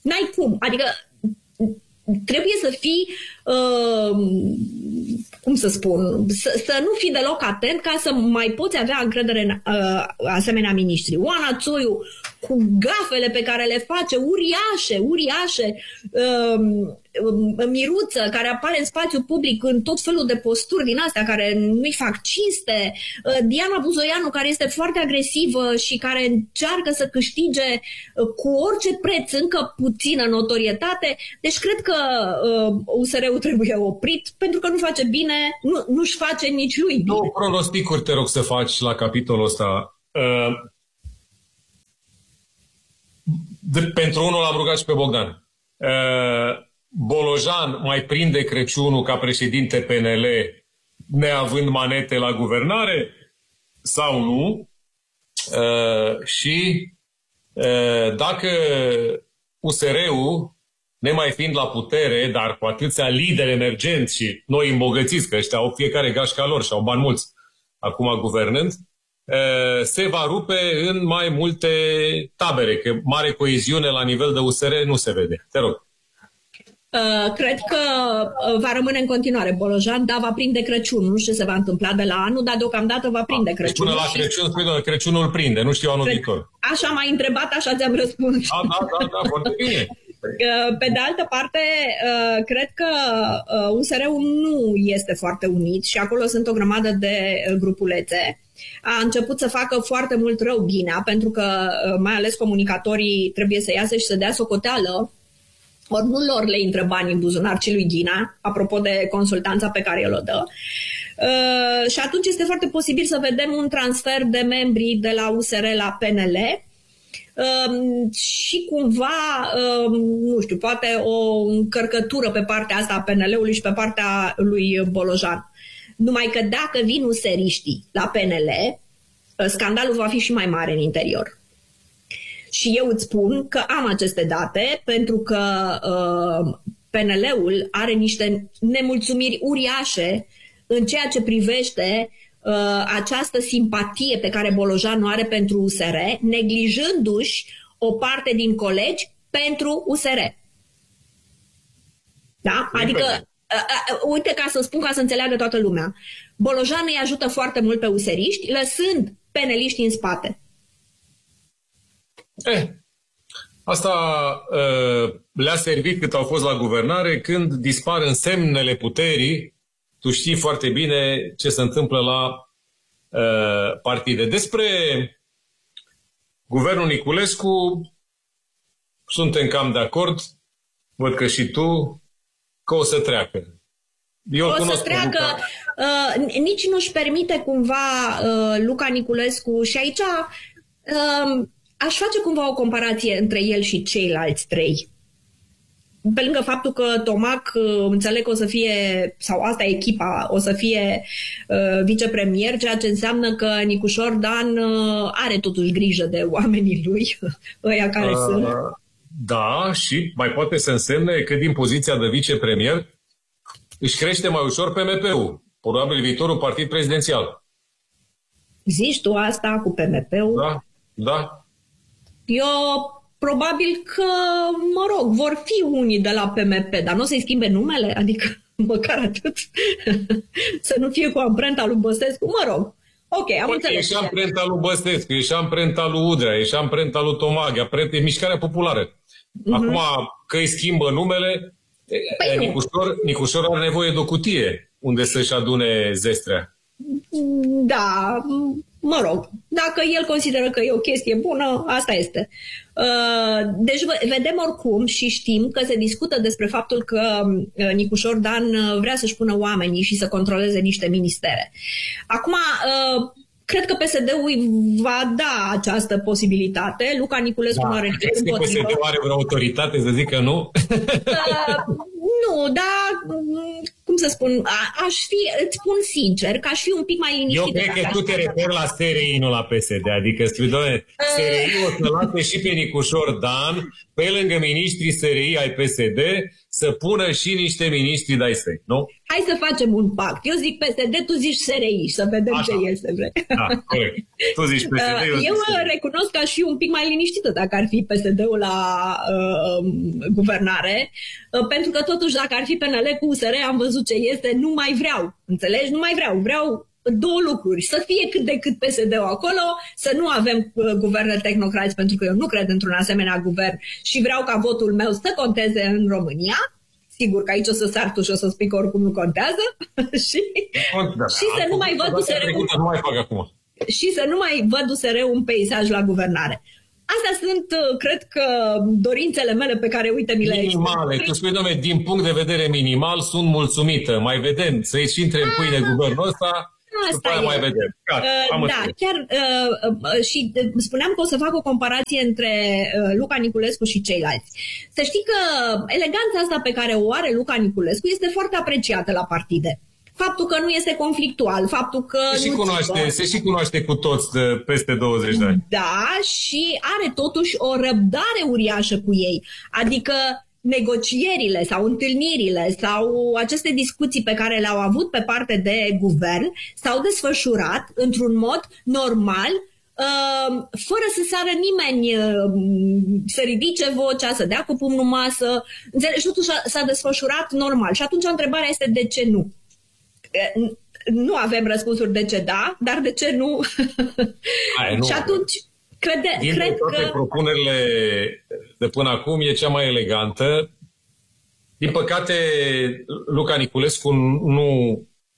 N-ai cum. Adică trebuie să fii, uh, cum să spun, să, să nu fii deloc atent ca să mai poți avea încredere în uh, asemenea miniștri. Oana Țoiu, cu gafele pe care le face, uriașe, uriașe, uh, Miruță, care apare în spațiu public în tot felul de posturi din astea, care nu-i fac cinste, uh, Diana Buzoianu, care este foarte agresivă și care încearcă să câștige uh, cu orice preț încă puțină notorietate. Deci cred că uh, U S R-ul trebuie oprit, pentru că nu face bine, nu, nu-și face nici lui bine. Două pronosticuri te rog să faci la capitolul ăsta. Uh, de, pentru unul l-am rugat și pe Bogdan. Uh, Bolojan mai prinde Crăciunul ca președinte P N L neavând manete la guvernare sau nu? Uh, și uh, dacă U S R-ul, nemai fiind la putere, dar cu atâția lideri emergenți și noi îmbogățiți, că ăștia au fiecare gașca lor și au bani mulți acum guvernând, se va rupe în mai multe tabere, că mare coeziune la nivel de U S R nu se vede. Te rog. Uh, cred că va rămâne în continuare Bolojan, dar va prinde Crăciunul. Nu știu ce se va întâmpla de la anul, dar deocamdată va prinde A, Crăciunul. Până la Crăciun, spui, doamne, Crăciunul prinde, nu știu anul cred, viitor. Așa m-ai întrebat, așa ți-am răspuns. Da, da, da, da, foarte bine. Pe de altă parte, cred că U S R-ul nu este foarte unit și acolo sunt o grămadă de grupulețe. A început să facă foarte mult rău Ghinea, pentru că mai ales comunicatorii trebuie să iasă și să dea socoteală. Ori nu lor le intră banii în buzunar, ci lui Ghinea, apropo de consultanța pe care el o dă. Uh, și atunci este foarte posibil să vedem un transfer de membri de la U S R la P N L uh, și cumva, uh, nu știu, poate o încărcătură pe partea asta a P N L-ului și pe partea lui Bolojan. Numai că dacă vin useriștii la P N L, uh, scandalul va fi și mai mare în interior. Și eu îți spun că am aceste date pentru că uh, P N L-ul are niște nemulțumiri uriașe în ceea ce privește uh, această simpatie pe care Bolojan o are pentru U S R, neglijându-și o parte din colegi pentru U S R. Da? Adică, uh, uh, uite, ca să spun, ca să înțeleagă toată lumea, Bolojan îi ajută foarte mult pe useriști, lăsând peneliștii în spate. Eh, asta uh, le-a servit cât au fost la guvernare. Când dispar însemnele puterii, tu știi foarte bine ce se întâmplă la uh, partide. Despre guvernul Niculescu suntem cam de acord, văd că și tu, că o să treacă. Eu o să treacă, uh, nici nu-și permite cumva uh, Luca Niculescu și aici... Uh, Aș face cumva o comparație între el și ceilalți trei. Pe lângă faptul că Tomac, înțeleg că o să fie, sau asta e echipa, o să fie uh, vicepremier, ceea ce înseamnă că Nicușor Dan uh, are totuși grijă de oamenii lui, ăia care uh, sunt. Da, și mai poate să însemne că din poziția de vicepremier își crește mai ușor P M P-ul, probabil viitorul partid prezidențial. Zici tu asta cu P M P-ul? Da, da. Eu probabil că, mă rog, vor fi unii de la P M P, dar nu o să-i schimbe numele? Adică, măcar atât, să nu fie cu amprenta lui Băsescu? Mă rog, ok, am Bă, înțeles. E și amprenta lui Băsescu, e și amprenta lui Udrea, e și amprenta lui Tomag, e mișcarea populară. Uh-huh. Acum, că îi schimbă numele, păi Nicușor, Nicușor are nevoie de o cutie unde să-și adune zestrea. Da, mă rog, dacă el consideră că e o chestie bună, asta este. Deci vedem oricum și știm că se discută despre faptul că Nicușor Dan vrea să-și pună oamenii și să controleze niște ministere. Acum, cred că P S D-ul va da această posibilitate. Luca Niculescu da, nu are nici împotrivă. P S D-ul are vreo autoritate să zică nu? Uh, nu, dar cum să spun, a, aș fi, îți spun sincer, că aș fi un pic mai liniștită. Eu cred că tu te referi la S R I, nu la P S D. Adică, spui, doamne, S R I o să lase și pe Nicușor Dan, pe lângă miniștrii S R I ai P S D, să pună și niște miniștri de-ai săi, nu? Hai să facem un pact. Eu zic P S D, tu zici S R I, să vedem așa. Ce este. Da, corect. Tu zici P S D, eu, eu zic recunosc că aș fi un pic mai liniștită dacă ar fi P S D-ul la uh, guvernare, uh, pentru că totuși dacă ar fi P N L cu U S R, am văzut ce este, nu mai vreau. Înțelegi? Nu mai vreau. Vreau două lucruri. Să fie cât de cât P S D-ul acolo, să nu avem uh, guverne tehnocrați, pentru că eu nu cred într-un asemenea guvern și vreau ca votul meu să conteze în România. Sigur că aici o să sar tu și o să spui că oricum nu contează. și da, și să nu mai văd U S R-ul nu mai fac acum. și să nu mai văd U S R-ul un peisaj la guvernare. Astea sunt, cred că, dorințele mele pe care, uite, mi le minimale. Tu spui, dom'le, din punct de vedere minimal, sunt mulțumită. Mai vedem, să-i intre în pâine guvernul ăsta, după aia mai vedem. Cat, uh, da, chiar uh, uh, și spuneam că o să fac o comparație între uh, Luca Niculescu și ceilalți. Să știi că eleganța asta pe care o are Luca Niculescu este foarte apreciată la partide. Faptul că nu este conflictual, faptul că... Se și, nu cunoaște, se și cunoaște cu toți de peste douăzeci de ani. Da, și are totuși o răbdare uriașă cu ei. Adică negocierile sau întâlnirile sau aceste discuții pe care le-au avut pe parte de guvern s-au desfășurat într-un mod normal, fără să sară nimeni, să ridice vocea, să dea cu pumnul masă. Înțelegi? Totul s-a desfășurat normal. Și atunci întrebarea este de ce nu? Nu avem răspunsuri de ce da, dar de ce nu? Hai, nu. Și atunci, crede, din cred toate că... propunerile de până acum e cea mai elegantă. Din păcate, Luca Niculescu nu,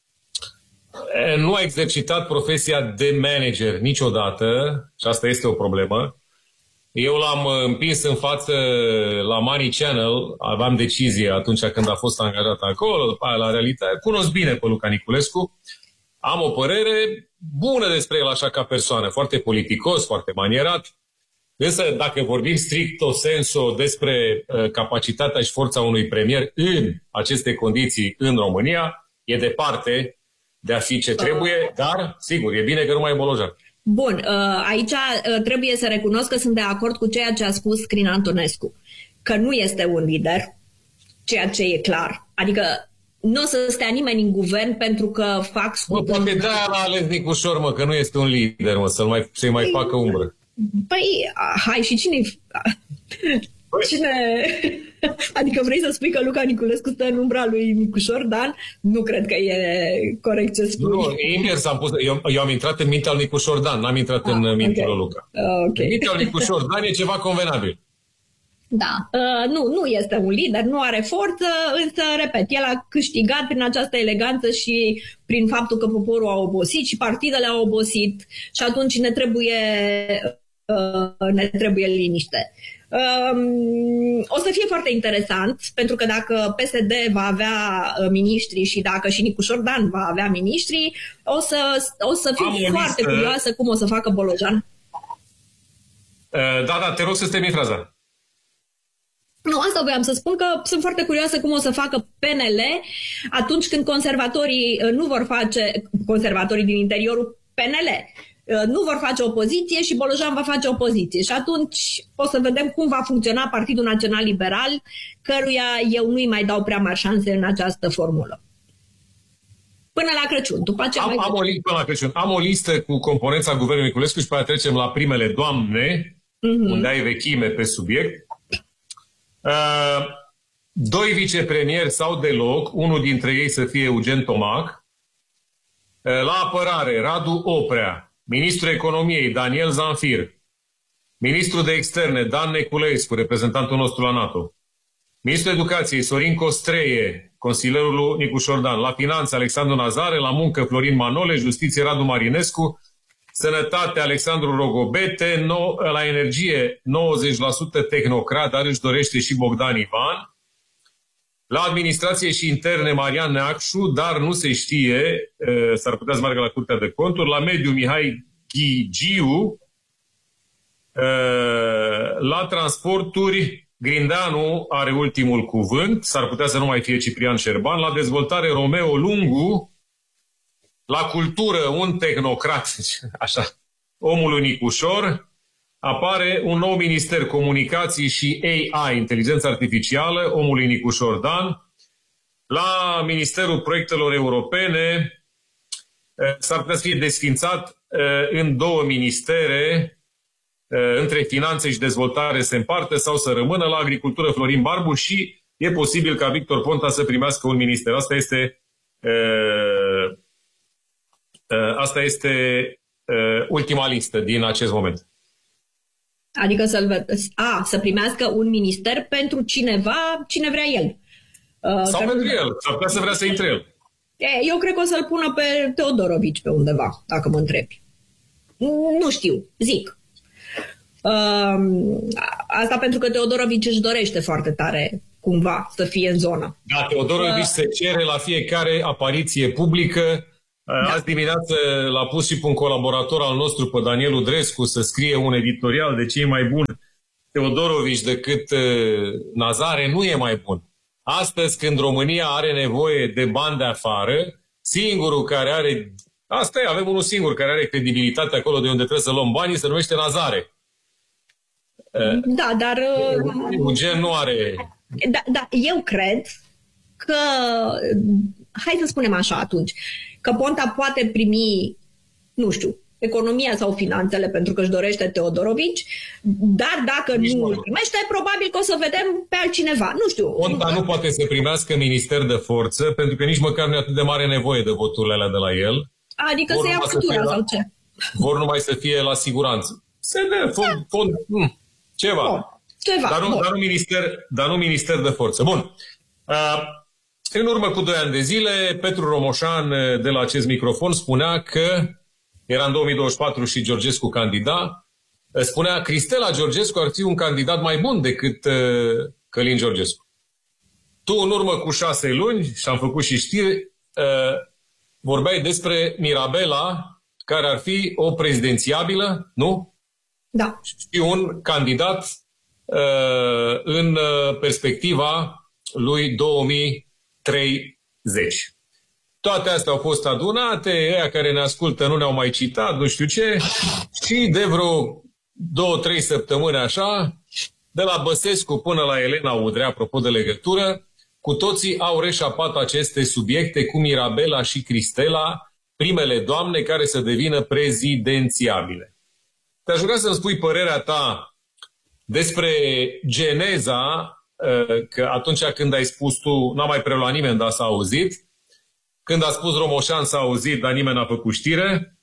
nu a exercitat profesia de manager niciodată și asta este o problemă. Eu l-am împins în față la Money Channel, aveam decizie atunci când a fost angajat acolo, după aia la realitate. Cunosc bine pe Luca Niculescu, am o părere bună despre el așa ca persoană, foarte politicos, foarte manierat, însă dacă vorbim stricto sensu despre uh, capacitatea și forța unui premier în aceste condiții în România, e departe de a fi ce trebuie, dar sigur, e bine că nu mai e Bolojan. Bun, aici trebuie să recunosc că sunt de acord cu ceea ce a spus Crin Antonescu, că nu este un lider, ceea ce e clar. Adică nu o să stea nimeni în guvern pentru că fac scurt. Mă, poate de-aia l-a ales Nicușor, mă, că nu este un lider, mă, să-l mai, să-i mai păi, facă umbră. Păi, hai, și cine-i... Păi. Cine... Adică vrei să spui că Luca Niculescu stă în umbra lui Nicușor Dan? Nu cred că e corect ce spui. Nu, invers am pus. Eu, eu am intrat în mintea lui Nicușor Dan, n-am intrat ah, în mintea okay. lui Luca. Okay. În mintea lui Nicușor Dan e ceva convenabil. Da, uh, nu, nu este un lider, nu are forță, însă, repet, el a câștigat prin această eleganță și prin faptul că poporul a obosit și partidele au obosit și atunci ne trebuie, uh, ne trebuie liniște. Um, o să fie foarte interesant, pentru că dacă P S D va avea uh, miniștri și dacă și Nicușor Dan va avea miniștri, o să, o să fiu foarte listă... curioasă cum o să facă Bolojan. Uh, da, da, te rog să-ți termini fraza. Nu, asta voiam să spun, că sunt foarte curioasă cum o să facă P N L atunci când conservatorii nu vor face, conservatorii din interiorul P N L nu vor face opoziție și Bolojan va face opoziție. Și atunci o să vedem cum va funcționa Partidul Național Liberal, căruia eu nu-i mai dau prea mari șanse în această formulă. Până la Crăciun. După aceea am, am, o, până la Crăciun. Am o listă cu componența Guvernului Niculescu și pe aia trecem la primele doamne, uh-huh. unde ai vechime pe subiect. Uh, doi vicepremieri sau deloc, unul dintre ei să fie Eugen Tomac. Uh, la apărare, Radu Oprea. Ministrul Economiei, Daniel Zanfir. Ministrul de Externe, Dan Neculescu, reprezentantul nostru la NATO. Ministrul Educației, Sorin Costreie, consilierul lui Nicușor Dan. La Finanțe, Alexandru Nazare. La Muncă, Florin Manole. Justiție, Radu Marinescu. Sănătate, Alexandru Rogobete. No, la Energie, nouăzeci la sută tehnocrat, dar își dorește și Bogdan Ivan. La Administrație și Interne, Marian Neacșu, dar nu se știe, s-ar putea să meargă la Curtea de Conturi. La Mediu, Mihai Ghigiu. La Transporturi, Grindeanu are ultimul cuvânt, s-ar putea să nu mai fie Ciprian Șerban, la dezvoltare Romeo Lungu, la cultură un tehnocrat, așa, omul lui Nicușor, apare un nou minister comunicații și A I, inteligență artificială, omul lui Nicușor Dan, la Ministerul Proiectelor Europene s-ar putea să fie desfințat în două ministere, între finanțe și dezvoltare se împarte sau să rămână, la agricultură Florin Barbu și e posibil ca Victor Ponta să primească un minister. Asta este asta este ultima listă din acest moment. Adică să-l a, să primească un minister pentru cineva, cine vrea el. Sau că pentru el, s-ar putea să vrea să intre el. Eu cred că o să-l pună pe Teodorovici pe undeva, dacă mă întrebi. Nu știu, zic. Asta pentru că Teodorovici își dorește foarte tare, cumva, să fie în zonă. Da, Teodorovici uh... se cere la fiecare apariție publică. Da. Azi dimineață l-a pus și pe un colaborator al nostru, pe Daniel Udrescu, să scrie un editorial de ce e mai bun Teodorovici decât Nazare. Nu e mai bun. Astăzi, când România are nevoie de bani de afară, singurul care are... Asta e, avem unul singur care are credibilitate acolo de unde trebuie să luăm banii, se numește Nazare. Da, dar... Eugen nu are... Da, da, eu cred că... Hai să spunem așa atunci, că Ponta poate primi, nu știu, economia sau finanțele pentru că își dorește Teodorovici, dar dacă nici nu îl primește, probabil că o să vedem pe altcineva. Nu știu. Ponta nu poate să primească minister de forță, pentru că nici măcar nu e atât de mare nevoie de voturile alea de la el. Adică vor să ia factura sau ce? Vor numai să fie la siguranță. Se dă fond, da. fond hmm, ceva. Bun. Ceva. Dar, nu, dar, nu minister, dar nu minister de forță. Bun. Uh, În urmă cu doi ani de zile, Petru Romoșan de la acest microfon spunea că, era în două mii douăzeci și patru și Georgescu candida, spunea Cristela Georgescu ar fi un candidat mai bun decât uh, Călin Georgescu. Tu, în urmă cu șase luni, și am făcut și știri, uh, vorbeai despre Mirabela, care ar fi o prezidențiabilă, nu? Da. Și un candidat uh, în perspectiva lui două mii treizeci. Toate astea au fost adunate, ăia care ne ascultă nu ne-au mai citat, nu știu ce, și de vreo două, trei săptămâni așa, de la Băsescu până la Elena Udrea, apropo de legătură, cu toții au reșapat aceste subiecte cu Mirabela și Cristela, primele doamne care să devină prezidențiabile. Te-aș ruga să-mi spui părerea ta despre geneza, că atunci când ai spus tu, n-a mai preluat nimeni, dar s-a auzit. Când a spus Romoșan s-a auzit, dar nimeni n-a făcut știre.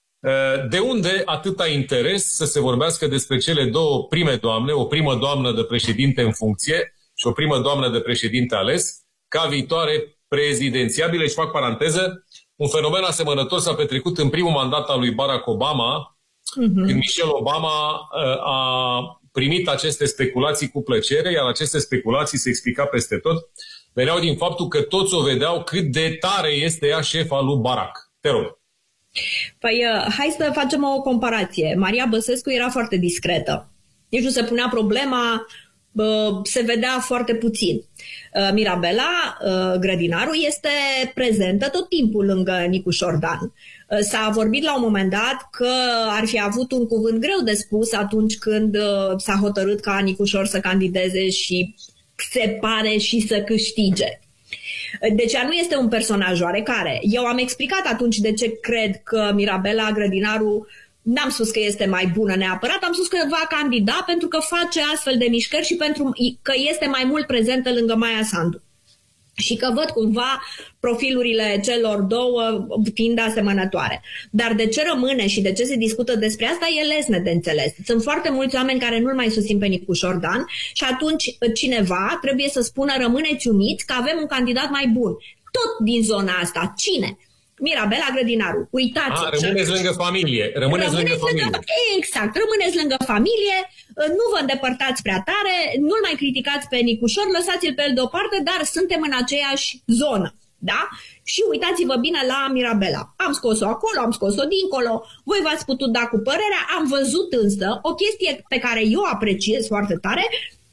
De unde atâta interes să se vorbească despre cele două prime doamne, o primă doamnă de președinte în funcție și o primă doamnă de președinte ales, ca viitoare prezidențiabile? Și fac paranteză, un fenomen asemănător s-a petrecut în primul mandat al lui Barack Obama, uh-huh. când Michelle Obama a primit aceste speculații cu plăcere, iar aceste speculații se explica peste tot, veneau din faptul că toți o vedeau cât de tare este ea șefa lui Barack. Te rog. Păi, hai să facem o comparație. Maria Băsescu era foarte discretă. Nici nu se punea problema, se vedea foarte puțin. Mirabela Grădinaru este prezentă tot timpul lângă Nicușor Dan. S-a vorbit la un moment dat că ar fi avut un cuvânt greu de spus atunci când s-a hotărât ca Nicușor să candideze și se pare și să câștige. Deci ea nu este un personaj oarecare. Eu am explicat atunci de ce cred că Mirabela Grădinaru, n-am spus că este mai bună neapărat, am spus că va candida pentru că face astfel de mișcări și pentru că este mai mult prezentă lângă Maia Sandu. Și că văd cumva profilurile celor două fiind asemănătoare. Dar de ce rămâne și de ce se discută despre asta e lesne de înțeles. Sunt foarte mulți oameni care nu-l mai susțin pe Nicușor Dan și atunci cineva trebuie să spună rămâneți uniți că avem un candidat mai bun. Tot din zona asta. Cine? Mirabela Grădinaru. Uitați. A, rămâneți lângă familie. Rămâneți, rămâneți lângă familie. Lângă, exact. Rămâneți lângă familie. Nu vă îndepărtați prea tare. Nu-l mai criticați pe Nicușor. Lăsați-l pe el deoparte, dar suntem în aceeași zonă. Da? Și uitați-vă bine la Mirabela. Am scos-o acolo, am scos-o dincolo. Voi v-ați putut da cu părerea. Am văzut însă o chestie pe care eu apreciez foarte tare.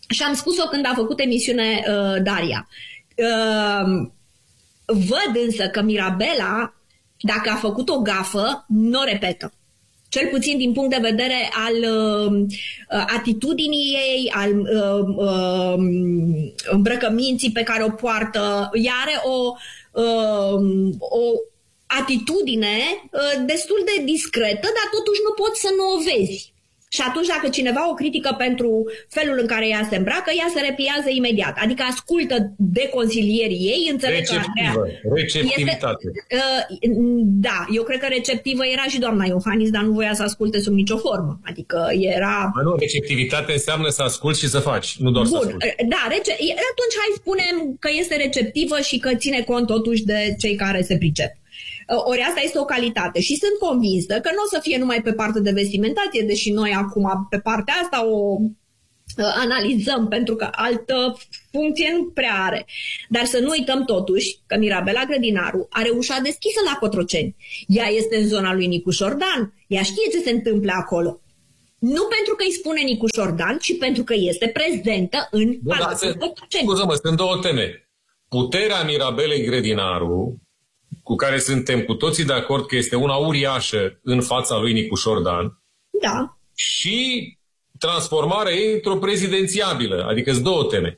Și am spus-o când a făcut emisiune uh, Daria. Uh, văd însă că Mirabela, dacă a făcut o gafă, nu o repetă. Cel puțin din punct de vedere al uh, atitudinii ei, al uh, uh, îmbrăcăminții pe care o poartă. Ea are o, uh, o atitudine uh, destul de discretă, dar totuși nu poți să nu o vezi. Și atunci dacă cineva o critică pentru felul în care ea se îmbracă, ea se repliază imediat. Adică ascultă de consilierii ei, înțeleg receptivă, că... receptivitate. Este, uh, da, eu cred că receptivă era și doamna Iohannis, dar nu voia să asculte sub nicio formă. Adică era... Mă, nu, receptivitate înseamnă să asculti și să faci, nu doar Bun, să asculti. Da, rece... atunci hai spunem că este receptivă și că ține cont totuși de cei care se pricep. Ori asta este o calitate și sunt convinsă că nu o să fie numai pe partea de vestimentație, deși noi acum pe partea asta o analizăm pentru că altă funcție nu prea are. Dar să nu uităm totuși că Mirabela Grădinaru are ușa deschisă la Cotroceni. Ea este în zona lui Nicu Șordan. Ea știe ce se întâmplă acolo. Nu pentru că îi spune Nicu Șordan, ci pentru că este prezentă în Palatul Cotroceni. Scuză-mă, sunt două teme. Puterea Mirabelei Grădinaru, cu care suntem cu toții de acord că este una uriașă în fața lui Nicu Șordan, da. Și transformarea ei într-o prezidențiabilă. Adică sunt două teme.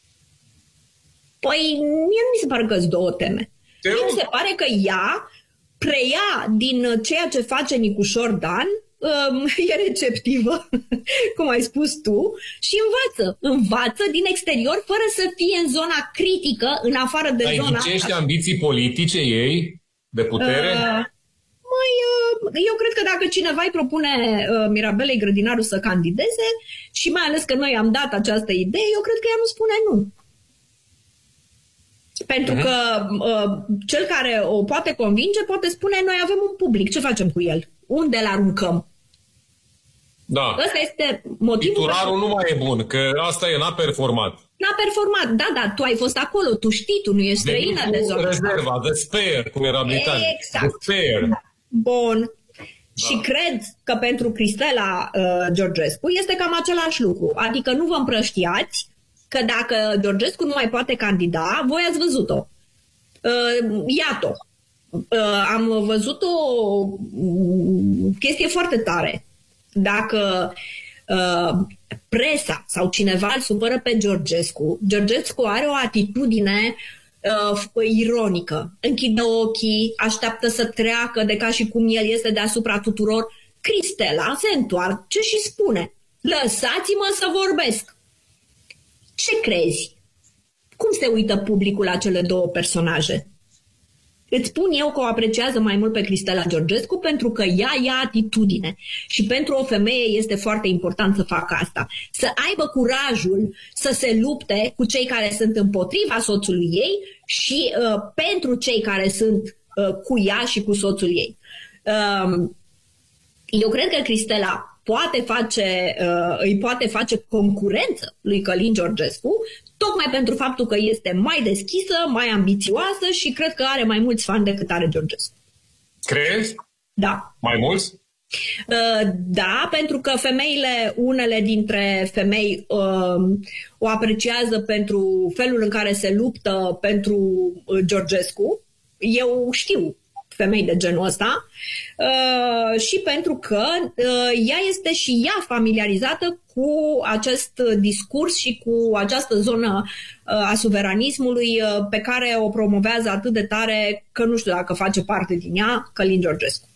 Păi, mie nu mi se pare că sunt două teme. Te mie mi se pare că ea preia din ceea ce face Nicu Șordan, e receptivă, cum ai spus tu, și învață. Învață din exterior fără să fie în zona critică, în afară de Ai zona... Ai ghicești ambiții politice ei de putere? Uh, măi, uh, eu cred că dacă cineva îi propune uh, Mirabelei Grădinaru să candideze, și mai ales că noi am dat această idee, eu cred că ea nu spune nu. Pentru uh-huh. că uh, cel care o poate convinge poate spune noi avem un public, ce facem cu el? Unde îl aruncăm? Da. Ăsta este motivul. Titularul nu mai e bun, că asta e, n-a performat. N-a performat, da, da, tu ai fost acolo, tu știi, tu nu ești străină de, de zona. Rezerva, the spare, cum era britanic. Exact. The spare. Bun. Da. Și cred că pentru Cristela uh, Georgescu este cam același lucru. Adică nu vă împrăștiați că dacă Georgescu nu mai poate candida, voi ați văzut-o. Uh, iată. Uh, am văzut o chestie foarte tare. Dacă uh, presa sau cineva îl supără pe Georgescu, Georgescu are o atitudine uh, ironică. Închide ochii, așteaptă să treacă de ca și cum el este deasupra tuturor. Cristela se întoarce și spune: lăsați-mă să vorbesc. Ce crezi? Cum se uită publicul la cele două personaje? Îți spun eu că o apreciază mai mult pe Cristela Georgescu pentru că ea ia atitudine. Și pentru o femeie este foarte important să facă asta. Să aibă curajul să se lupte cu cei care sunt împotriva soțului ei și uh, pentru cei care sunt uh, cu ea și cu soțul ei. Uh, eu cred că Cristela poate face, uh, îi poate face concurență lui Călin Georgescu, tocmai pentru faptul că este mai deschisă, mai ambițioasă și cred că are mai mulți fani decât are Georgescu. Crezi? Da. Mai mulți? Uh, da, pentru că femeile, unele dintre femei uh, o apreciază pentru felul în care se luptă pentru Georgescu. Eu știu femei de genul ăsta uh, și pentru că uh, ea este și ea familiarizată cu acest discurs și cu această zonă uh, a suveranismului uh, pe care o promovează atât de tare că nu știu dacă face parte din ea Călin Georgescu.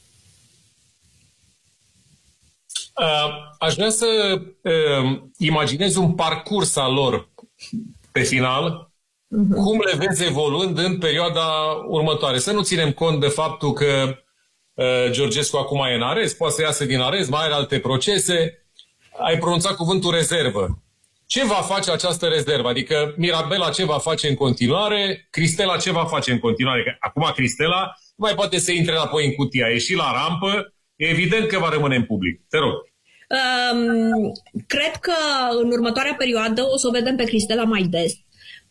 Uh, aș vrea să uh, imaginez un parcurs al lor pe final. Cum le vezi evoluând în perioada următoare? Să nu ținem cont de faptul că uh, Georgescu acum e în arest, poate să iasă din arest, mai are alte procese. Ai pronunțat cuvântul rezervă. Ce va face această rezervă? Adică Mirabela ce va face în continuare? Cristela ce va face în continuare? Că acum Cristela nu mai poate să intre înapoi în cutia. A ieșit la rampă, e evident că va rămâne în public. Te rog. Um, cred că în următoarea perioadă o să o vedem pe Cristela mai des.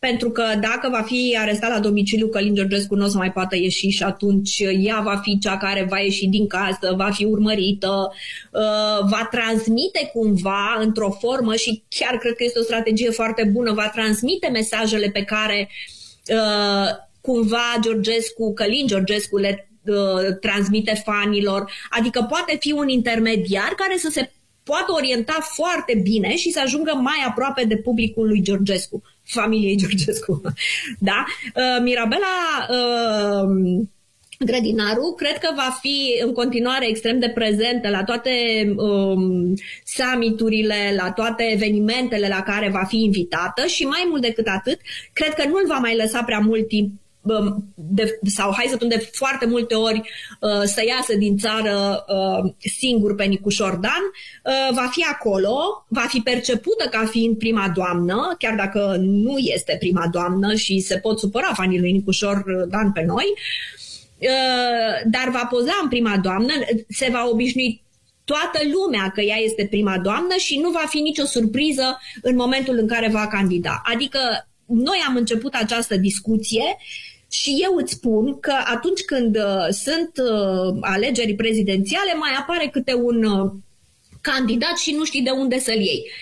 pentru că dacă va fi arestat la domiciliu, Călin Georgescu nu o să mai poată ieși și atunci ea va fi cea care va ieși din casă, va fi urmărită, va transmite cumva într-o formă și chiar cred că este o strategie foarte bună, va transmite mesajele pe care cumva Georgescu, Călin Georgescu le transmite fanilor, adică poate fi un intermediar care să se poată orienta foarte bine și să ajungă mai aproape de publicul lui Georgescu, familiei Georgescu. Da? Mirabela Grădinaru cred că va fi în continuare extrem de prezentă la toate um, summiturile, la toate evenimentele la care va fi invitată și mai mult decât atât, cred că nu-l va mai lăsa prea mult timp De, sau hai să spun de foarte multe ori uh, să iasă din țară uh, singur pe Nicușor Dan, uh, va fi acolo, va fi percepută ca fiind prima doamnă, chiar dacă nu este prima doamnă și se pot supăra fanii lui Nicușor Dan pe noi, uh, dar va poza în prima doamnă, se va obișnui toată lumea că ea este prima doamnă și nu va fi nicio surpriză în momentul în care va candida. Adică noi am început această discuție și eu îți spun că atunci când uh, sunt uh, alegeri prezidențiale mai apare câte un uh, candidat și nu știi de unde să-l iei.